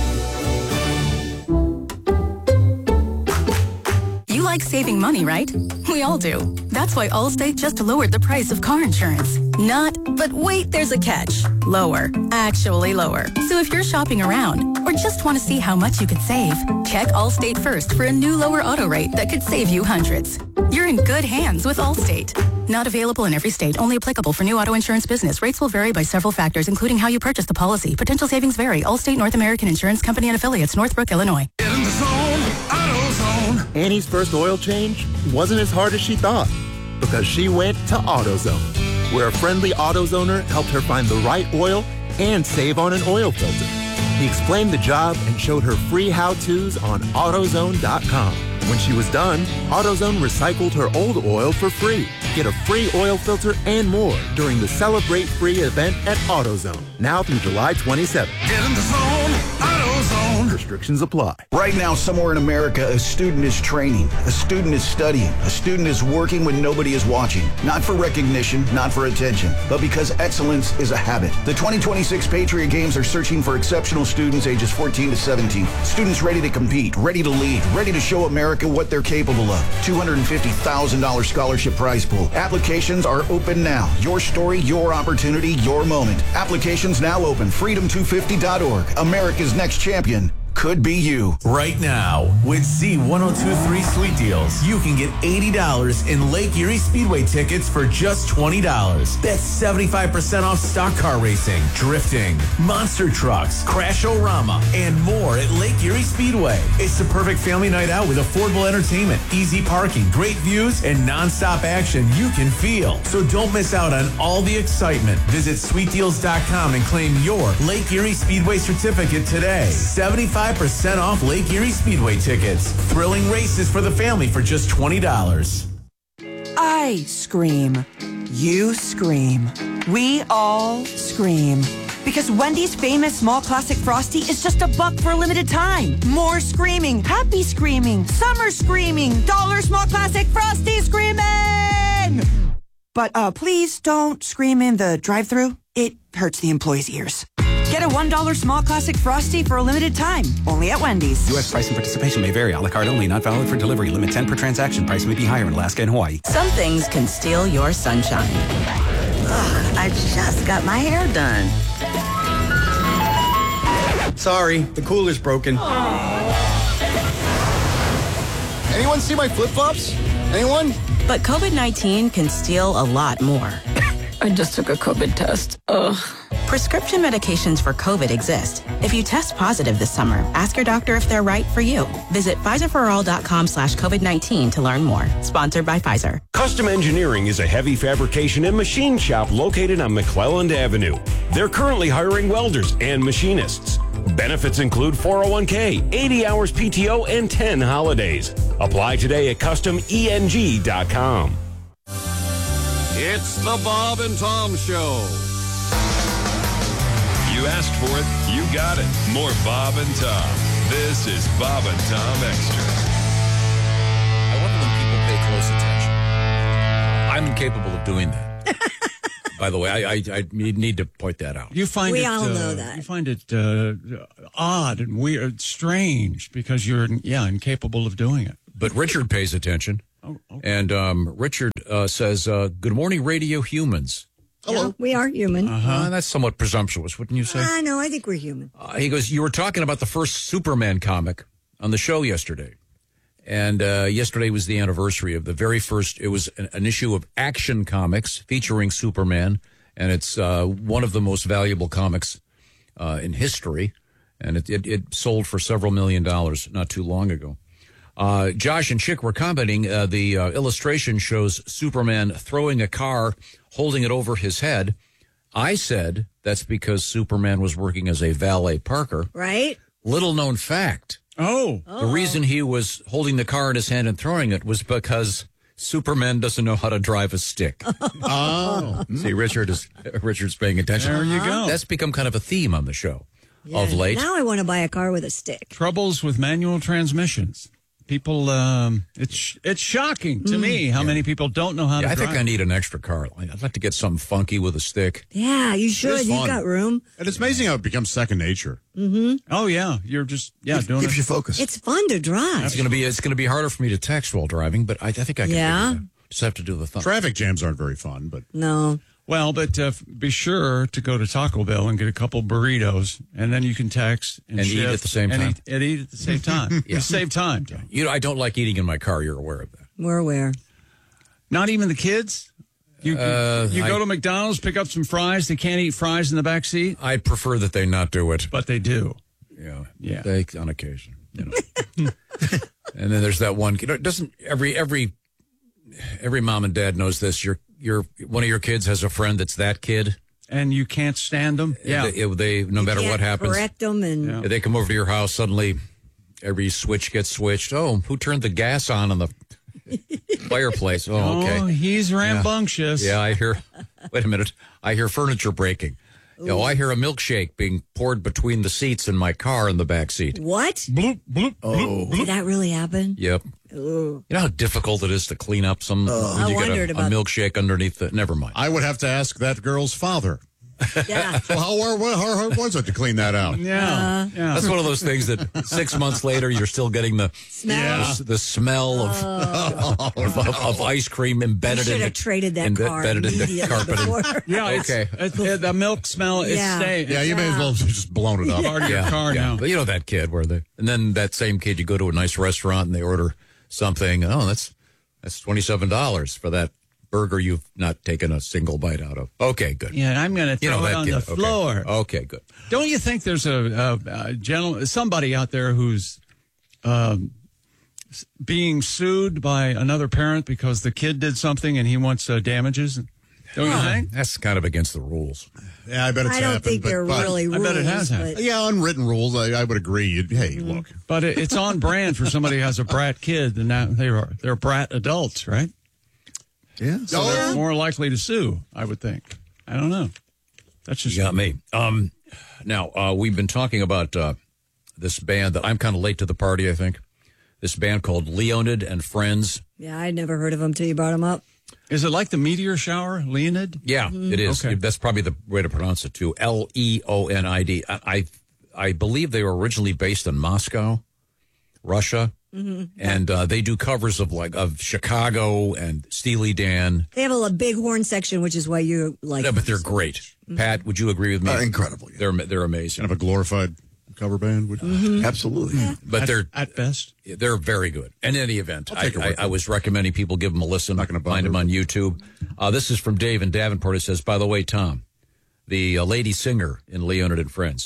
You like saving money, right? We all do. That's why Allstate just lowered the price of car insurance. Not, but wait, there's a catch. Lower. Actually lower. So if you're shopping around or just want to see how much you could save, check Allstate first for a new lower auto rate that could save you hundreds. You're in good hands with Allstate. Not available in every state. Only applicable for new auto insurance business. Rates will vary by several factors, including how you purchase the policy. Potential savings vary. Allstate North American Insurance Company and Affiliates, Northbrook, Illinois. In the zone, AutoZone. Annie's first oil change wasn't as hard as she thought because she went to AutoZone, where a friendly AutoZoner helped her find the right oil and save on an oil filter. He explained the job and showed her free how-tos on AutoZone dot com. When she was done, AutoZone recycled her old oil for free. Get a free oil filter and more during the Celebrate Free event at AutoZone, now through July twenty-seventh. Get in the zone, AutoZone. Restrictions apply. Right now, somewhere in America, a student is training, a student is studying, a student is working when nobody is watching. Not for recognition, not for attention, but because excellence is a habit. The twenty twenty-six Patriot Games are searching for exceptional students ages fourteen to seventeen. Students ready to compete, ready to lead, ready to show America what they're capable of. two hundred fifty thousand dollars scholarship prize pool. Applications are open now. Your story, your opportunity, your moment. Applications now open. freedom two fifty dot org. America's next champion could be you. Right now, with Z one oh two three Sweet Deals, you can get eighty dollars in Lake Erie Speedway tickets for just twenty dollars. That's seventy-five percent off stock car racing, drifting, monster trucks, Crash-O-Rama, and more at Lake Erie Speedway. It's the perfect family night out with affordable entertainment, easy parking, great views, and nonstop action you can feel. So don't miss out on all the excitement. Visit sweet deals dot com and claim your Lake Erie Speedway certificate today. seventy-five percent off Lake Erie Speedway tickets. Thrilling races for the family for just twenty dollars. I scream. You scream. We all scream. Because Wendy's famous small classic Frosty is just a buck for a limited time. More screaming, happy screaming, summer screaming, dollar small classic Frosty screaming! But uh, please don't scream in the drive-thru. It hurts the employees' ears. Get a one dollar small classic Frosty for a limited time. Only at Wendy's. U S price and participation may vary. A la carte only. Not valid for delivery. Limit ten per transaction. Price may be higher in Alaska and Hawaii. Some things can steal your sunshine. Ugh, I just got my hair done. Sorry, the cooler's broken. Anyone see my flip-flops? Anyone? But COVID nineteen can steal a lot more. I just took a COVID test. Ugh. Prescription medications for COVID exist. If you test positive this summer, ask your doctor if they're right for you. Visit Pfizer for all dot com slash COVID nineteen to learn more. Sponsored by Pfizer. Custom Engineering is a heavy fabrication and machine shop located on McClelland Avenue. They're currently hiring welders and machinists. Benefits include four oh one k, eighty hours P T O, and ten holidays. Apply today at custom E N G dot com. It's the Bob and Tom Show. You asked for it, you got it. More Bob and Tom. This is Bob and Tom Extra. I wonder when people pay close attention. I'm incapable of doing that. By the way, I, I I need to point that out. You find We it, all uh, know that. You find it uh, odd and weird, strange, because you're, yeah, incapable of doing it. But Richard pays attention. Oh, okay. And um, Richard uh, says, uh, good morning, radio humans. Hello. Yeah, we are human. Uh-huh. That's somewhat presumptuous, wouldn't you say? I know. I think we're human. Uh, he goes, you were talking about the first Superman comic on the show yesterday. And uh, yesterday was the anniversary of the very first, it was an, an issue of Action Comics featuring Superman. And it's uh, one of the most valuable comics uh, in history. And it, it, it sold for several million dollars not too long ago. Uh, Josh and Chick were commenting, uh, the uh, illustration shows Superman throwing a car, holding it over his head. I said that's because Superman was working as a valet parker. Right? Little known fact. Oh. The reason he was holding the car in his hand and throwing it was because Superman doesn't know how to drive a stick. Oh. See, Richard is Richard's paying attention. There you go. That's become kind of a theme on the show of late. Now I want to buy a car with a stick. Troubles with manual transmissions. People, um, it's it's shocking to Mm. me how many people don't know how Yeah, to I drive. think I need an extra car. I'd like to get something funky with a stick. Yeah, you It should. is You fun. got room. And it's amazing how it becomes second nature. Mm-hmm. Oh yeah, you're just yeah Keep- doing keeps it. you focused. It's fun to drive. It's gonna be it's gonna be harder for me to text while driving, but I, I think I can. Yeah. do that. Just have to do the thumb. Traffic jams aren't very fun, but No. Well, but uh, be sure to go to Taco Bell and get a couple burritos, and then you can text and, And eat shift at the same and time. Eat, and eat at the same time. Yeah. You save time. Tom. You know, I don't like eating in my car. You're aware of that. We're aware. Not even the kids. You, Uh, you go I- to McDonald's, pick up some fries. They can't eat fries in the back seat, I prefer that they not do it. but they do. Yeah, Yeah. They on occasion, you know. And then there's that one. You know, doesn't every every every mom and dad knows this. Your your one of your kids has a friend that's that kid. And you can't stand them. Yeah. They, they no matter Can't what happens, correct them and Yeah. they come over to your house. Suddenly, every switch gets switched. Oh, who turned the gas on on the fireplace? Oh, okay. Oh, he's rambunctious. Yeah, I hear. Wait a minute. I hear furniture breaking. You know, I hear a milkshake being poured between the seats in my car in the back seat. what? Bloop, bloop, Oh. Did that really happen? Yep. Ooh. You know how difficult it is to clean up some when I you get wondered a, a about- milkshake underneath the. Never mind. I would have to ask that girl's father. Yeah. So how, how, how hard was it to clean that out? Yeah. yeah. That's one of those things that six months later you're still getting the Smell. the, the smell of, of, of, of ice cream You embedded should in have the traded that embe- car embedded in the immediately carpeting. before. Yeah, it's- Okay. It's, it, the milk smell is Yeah. staying. Yeah, you may as well have just blown it up. Part of your car now. But you know that kid where the and then that same kid, you go to a nice restaurant and they order something. Oh, that's that's twenty seven dollars for that burger you've not taken a single bite out of. Okay, good. Yeah, and I'm going to You throw know it that on kid. the Okay. floor. Okay, good. Don't you think there's a, a, a gentleman, somebody out there who's um, s- being sued by another parent because the kid did something and he wants uh, damages? Don't you think? That's kind of against the rules. Yeah, I bet it's I don't happened. think but, they're but- really I rules. bet it has happened. but- Yeah, unwritten rules, I, I would agree. You'd, hey, look. But it, it's on brand for somebody who has a brat kid, and now they are they're brat adults, right? Yeah. So they're more likely to sue, I would think. I don't know. That's just You got me. Um, now, uh, we've been talking about uh, this band that I'm kind of late to the party, I think. This band called Leonid and Friends. Yeah, I'd never heard of them till you brought them up. Is it like the meteor shower, Leonid? Yeah, it is. Okay. That's probably the way to pronounce it, too. L E O N I D. I, I I believe they were originally based in Moscow, Russia. Mm-hmm. And uh, they do covers of like of Chicago and Steely Dan. They have a, a big horn section, which is why you like. Yeah, but they're great. Mm-hmm. Pat, would you agree with me? Uh, incredible. Yeah. They're they're amazing. Kind of a glorified cover band. Would, Mm-hmm. Absolutely. Yeah. But at, they're at best. they're very good. In any event, I'll I, take your I, word for I it. was recommending people give them a listen. Not gonna Find bother. them on YouTube. Uh, this is from Dave in Davenport. It says, by the way, Tom, the uh, lady singer in Leonard and Friends,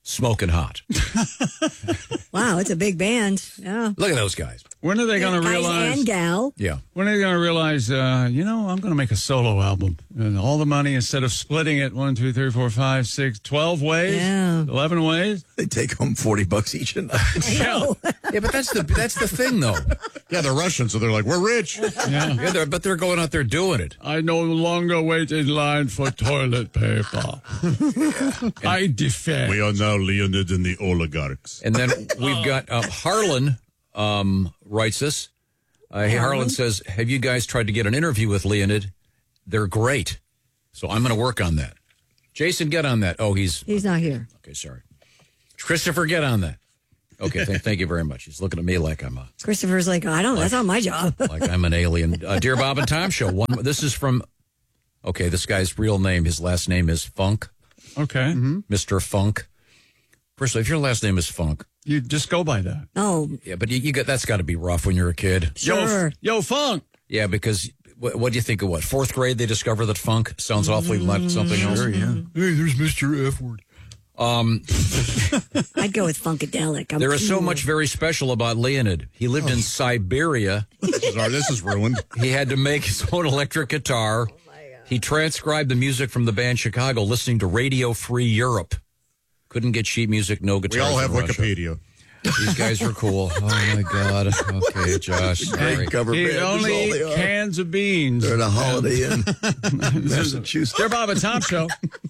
smoking hot. Wow, it's a big band. Yeah. Look at those guys. When are they going to Guys realize? and gal. Yeah. When are they going to realize, uh, you know, I'm going to make a solo album. And all the money, instead of splitting it one, two, three, four, five, six, twelve ways, Yeah. eleven ways. They take home forty bucks each a night. Yeah. Yeah, but that's the that's the thing, though. Yeah, they're Russian, so they're like, we're rich. Yeah. Yeah, they're, but they're going out there doing it. I no longer wait in line for toilet paper. I defend. We are now Leonid and the oligarchs. And then we've got uh, Harlan um, writes us. Uh, hey, Harlan says, have you guys tried to get an interview with Leonid? They're great. So I'm going to work on that. Jason, get on that. Oh, he's... He's not here. Okay, sorry. Christopher, get on that. Okay, th- thank you very much. He's looking at me like I'm a... Christopher's like, I don't, that's not my job. like I'm an alien. Uh, Dear Bob and Tom Show. One. This is from... Okay, this guy's real name, his last name is Funk. Okay. Mm-hmm. Mister Funk. First of all, if your last name is Funk... You just go by that. Oh. Yeah, but you, you got that's got to be rough when you're a kid. Sure. Yo, yo, Funk. Yeah, because what, what do you think of what? Fourth grade, they discover that funk sounds awfully like something else. Sure, yeah. Hey, there's Mister F word. Um, I'd go with Funkadelic. I'm there is so cool. much very special about Leonid. He lived in Siberia. This is, our, this is ruined. He had to make his own electric guitar. He transcribed the music from the band Chicago, listening to Radio Free Europe. Couldn't get sheet music, no guitars. We all have in Russia. Wikipedia. These guys are cool. Oh, my God. Okay, Josh. Sorry. He only eat cans of beans. They're at a Holiday Inn, Massachusetts. They're Bob and Tom Show.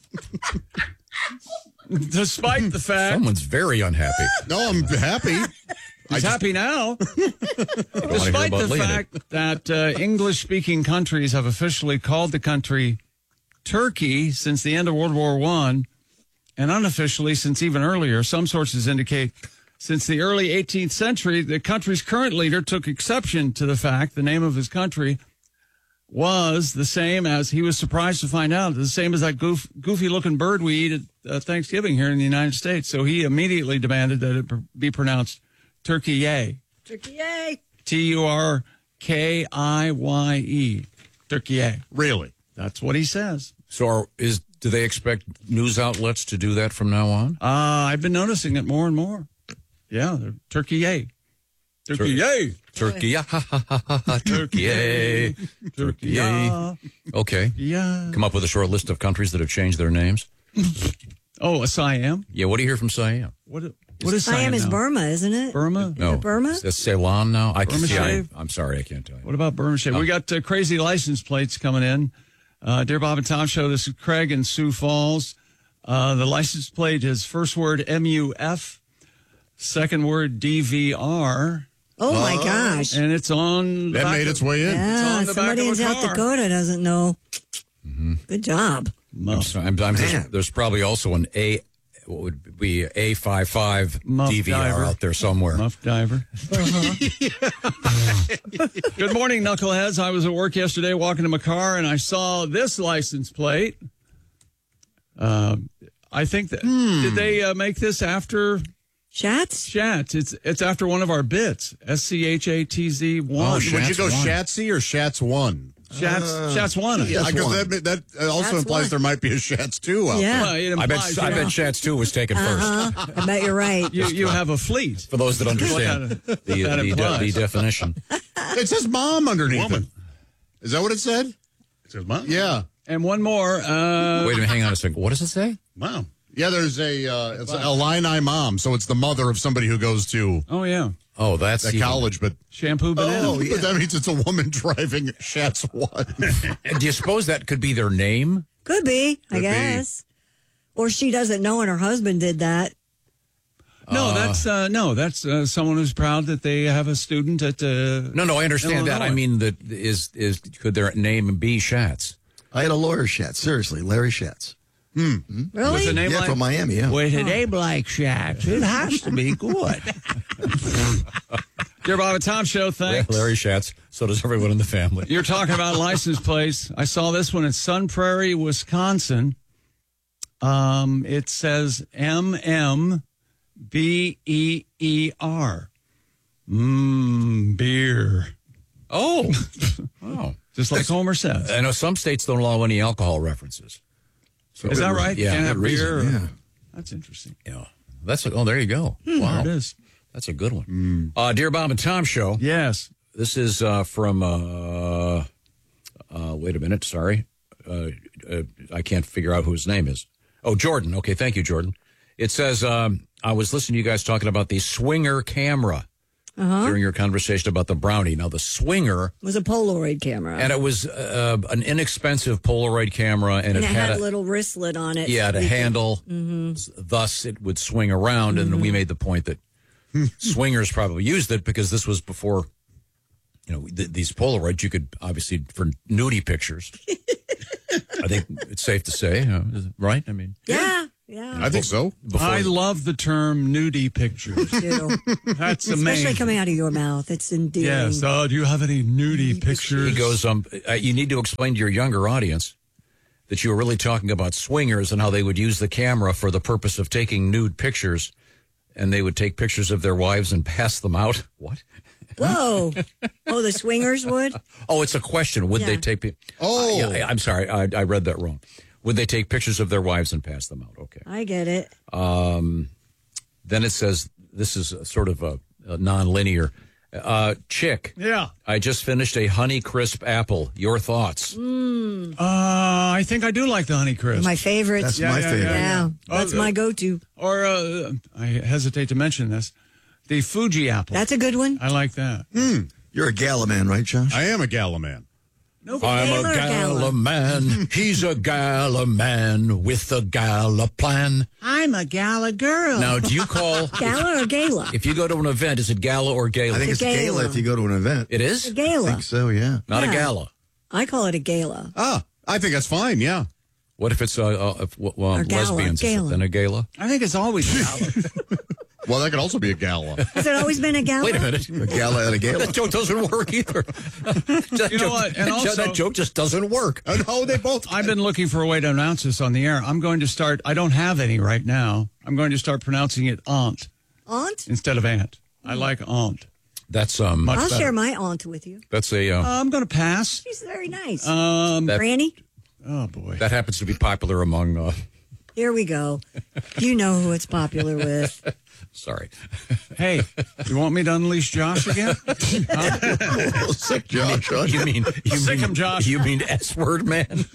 Despite the fact... Someone's very unhappy. No, I'm happy. He's happy now. Despite the Leonid. fact that uh, English-speaking countries have officially called the country Turkey since the end of World War One, and unofficially since even earlier, some sources indicate since the early eighteenth century, the country's current leader took exception to the fact the name of his country was the same as, he was surprised to find out, the same as that goof, goofy-looking bird we eat at uh, Thanksgiving here in the United States. So he immediately demanded that it be pronounced Turkey-yay. Turkey-yay. T U R K I Y E. Turkey-yay. Really? That's what he says. So are, is do they expect news outlets to do that from now on? Uh, I've been noticing it more and more. Yeah, they're Turkey-yay. Turkey-yay. Turkey, ha, ha, ha, ha, ha, Turkey, yay. Turkey, yay. Okay. Yeah. Come up with a short list of countries that have changed their names. Oh, a Siam? Yeah, what do you hear from Siam? What, what is Siam Siam is now? Burma, isn't it? Burma? No. Is it Burma? Is that Ceylon now? I can Burma see. I, shave? I'm sorry, I can't tell you. What about Burma shave? Oh. We got uh, crazy license plates coming in. Uh, Dear Bob and Tom Show, this is Craig in Sioux Falls. Uh, the license plate is first word M U F, second word D V R. Oh, my gosh. And it's on... That made its way in. Yeah, on the somebody back in of a South car. Dakota doesn't know. Mm-hmm. Good job. I'm sorry, I'm, I'm just, there's probably also an A, what would be A fifty-five Muff D V R diver. out there somewhere. Muff diver. Good morning, knuckleheads. I was at work yesterday walking to my car, and I saw this license plate. Uh, I think that... Did they uh, make this after... Shats? Shats. It's it's after one of our bits. S C H A T Z one. Oh, would you go one. Shatsy or Shats one? Shats, Uh, Shats one. Yeah, Shats because one. that, that also Shats implies one. there might be a Shats two out Yeah. Well, it I bet, implies, I you bet know, Shats two was taken Uh-huh. I bet you're right. You, you have a fleet. first. For those that understand What the, that the, the, implies. the definition. there. It says mom underneath Woman. it. Is that what it said? It says mom. Yeah. And one more. Uh, Wait a minute, hang on a second. What does it say? Mom. Yeah, there's a uh, it's a Illini mom, so it's the mother of somebody who goes to Oh, yeah. Oh, that's that even- college, but Shampoo banana. oh, but that means it's a woman driving Shats one. And do you suppose that could be their name? Could be, I Could be. guess. Or she doesn't know and her husband did that. No, that's uh, no, that's uh, someone who's proud that they have a student at. Uh, No, no, I understand that. I Illinois. mean, that is is could their name be Shats? I had a lawyer Shatz. Seriously, Larry Shatz. Hmm. Really? With a name Yeah, like from Miami. Yeah. with a name like Shats, it has to be good. Dear Bob and Tom Show, thanks. Larry Shats. So does everyone in the family. You're talking about license plates. I saw this one in Sun Prairie, Wisconsin. Um, it says M M B E E R. Mmm, beer. Oh, oh, Just like Homer says. I know some states don't allow any alcohol references. So Is that right? Yeah, Can't have good reason, beer. or- yeah. That's interesting. Yeah. That's a, oh, there you go. Hmm, wow, there it is. That's a good one. Uh, Dear Bob and Tom Show. Yes. This is uh, from. Uh, uh, wait a minute. Sorry, uh, uh, I can't figure out who his name is. Oh, Jordan. Okay, thank you, Jordan. It says um, I was listening to you guys talking about the Swinger camera Uh-huh. during your conversation about the Brownie. Now, the Swinger It was a Polaroid camera. and it was uh, an inexpensive Polaroid camera, and, And it, it had had a little wristlet on it. yeah, so the we could- handle. Mhm. Thus, it would swing around, and we made the point that swingers probably used it because this was before, you know, th- these Polaroids. You could obviously for nudie pictures. I think it's safe to say, uh, is it right? I mean, Yeah, yeah. I think so. Before- I love the term nudie pictures. too. That's Especially amazing. coming out of your mouth. It's endearing. Yes. Oh, do you have any nudie pictures? he goes, um, uh, you need to explain to your younger audience that you were really talking about swingers and how they would use the camera for the purpose of taking nude pictures, and they would take pictures of their wives and pass them out. What? Whoa. Oh, the swingers would? Oh, it's a question. Would they Yeah. take? pi- Oh. Uh, yeah, I'm sorry, I, I read that wrong. Would they take pictures of their wives and pass them out? Okay. I get it. Um, then it says this is a sort of a, a non-linear. Uh, Chick. Yeah. I just finished a Honey Crisp apple. Your thoughts? Mm. Uh, I think I do like the Honey Crisp. My favorite. That's Yeah, my yeah, favorite. Yeah, Oh, that's uh, my go-to. Or, uh, I hesitate to mention this, the Fuji apple. That's a good one. I like that. Mm. You're a gala man, right, Josh? I am a gala man. Nope. I'm Gala a or gala gala? man. He's a gala man with a gala plan. I'm a gala girl. Now, do you call Gala or gala? if you go to an event? Is it gala or gala? I think It's it's a a gala. gala. if you go to an event. it is A I gala. think so, yeah. not a Yeah. gala. I call it a gala. Ah, I think that's fine, yeah. What if it's uh, uh, if, well, Or gala, lesbians? Is it gala. then a gala? I think it's always gala. Well, that could also be a gala. Has it always been a gala? Wait a minute. A gala at a gala. That joke doesn't work either. that, You know joke, what? And that- also- that joke just doesn't work. Oh, no, they both. I've been looking for a way to announce this on the air. I'm going to start, I don't have any right now. I'm going to start pronouncing it aunt Aunt? instead of aunt. I like aunt. That's um. Much I'll better. share my aunt with you. That's a. Uh, Uh, I'm going to pass. She's very nice. Um, that, Granny? oh, boy. that happens to be popular among. Uh, Here we go. You know who it's popular with. sorry. Hey, you want me to unleash Josh again? Oh, sick Josh. huh? You mean you Sick mean him, Josh. You mean S word man?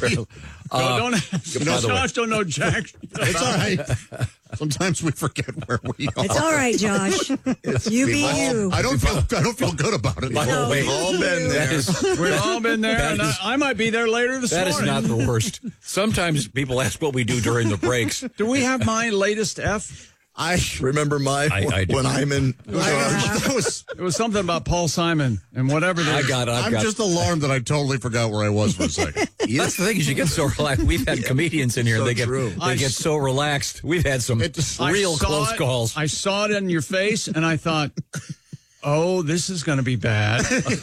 No, Uh, don't, by the way- Josh don't know Jack. It's all right. Sometimes we forget where we are. It's all right, Josh. You be you. I don't feel. I don't feel good about it. By the No, way, We've all been that there. is- We've all been there, That and is- I, I might be there later this that is morning. not the worst. Sometimes people ask what we do during the breaks. Do we have my latest F? I remember my I- I do. when I'm in charge. That was, It was something about Paul Simon and whatever. I they- got. I've I'm got. just alarmed that I totally forgot where I was for a second. That's the thing is you get so relaxed. We've had comedians in here. So they get true. they I get s- so relaxed. We've had some I real saw close it- calls. I saw it in your face, and I thought, "Oh, this is going to be bad."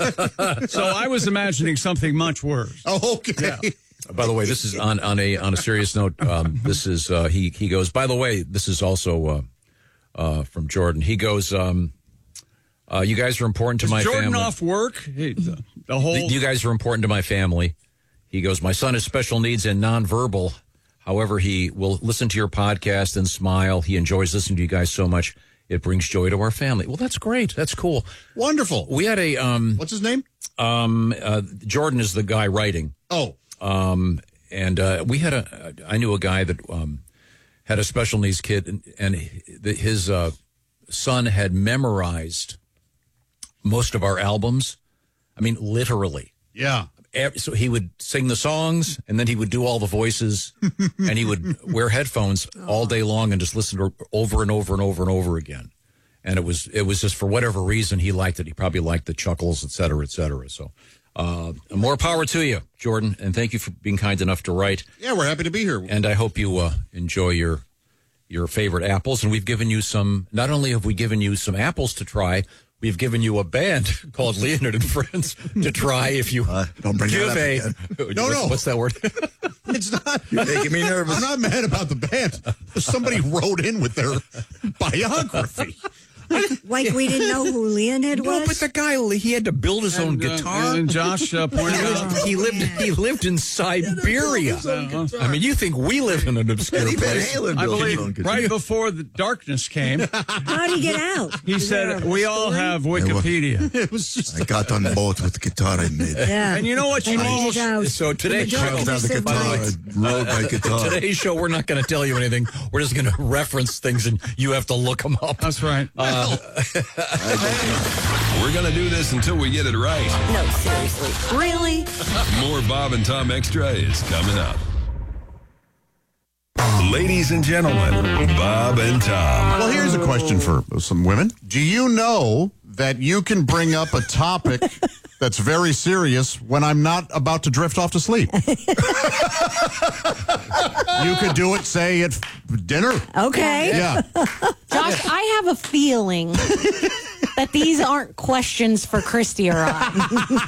So I was imagining something much worse. Oh, okay. By the way, this is on, on a on a serious note. Um, this is uh, he he goes. By the way, this is also uh, uh, from Jordan. He goes. Um, uh, you guys are important to Is my Jordan family. off work? He, the, the whole. You guys are important to my family. He goes. My son has special needs and nonverbal. However, he will listen to your podcast and smile. He enjoys listening to you guys so much. It brings joy to our family. Well, that's great. That's cool. Wonderful. We had a um. What's his name? Um. Uh, Jordan is the guy writing. Oh. Um, and uh, we had a, I knew a guy that um, had a special needs kid, and, and his uh, son had memorized most of our albums. I mean, literally. Yeah. So he would sing the songs, and then he would do all the voices, and he would wear headphones all day long and just listen to over and over and over and over again. And it was it was just for whatever reason he liked it. He probably liked the chuckles, et cetera, et cetera. So. Uh, more power to you, Jordan, and thank you for being kind enough to write. Yeah, we're happy to be here. And I hope you uh, enjoy your your favorite apples. And we've given you some. Not only have we given you some apples to try, we've given you a band called Leonard and Friends to try. If you Uh, don't bring give that up a again. No, what's, no. what's that word? It's not. You're making me nervous. I'm not mad about the band. Somebody wrote in with their biography. Like we didn't know who Leonid was? No, but the guy, he had to build his own And, uh, guitar. and Josh uh, pointed out he lived he lived in Siberia. Uh-huh. I mean, you think we live in an obscure Eddie Van place? Halen I built his own believe guitar. right before the darkness came, How'd he get out? he Is there said, a we all story? have Wikipedia. It was just I got on the boat with the guitar I made. Yeah. And you know what? You I made almost, it out. so today's The majority show. Dropped out the said guitar. I right. wrote my guitar. Today's show, we're not going to tell you anything. We're just going to reference things, and you have to look them up. that's right. Uh, We're going to do this until we get it right. No, seriously. Really? More Bob and Tom Extra is coming up. Ladies and gentlemen, Bob and Tom. Well, here's a question for some women. Do you know that you can bring up a topic that's very serious when I'm not about to drift off to sleep? You could do it, say, at dinner. Okay. Yeah. Josh, I have a feeling that these aren't questions for Christy or I.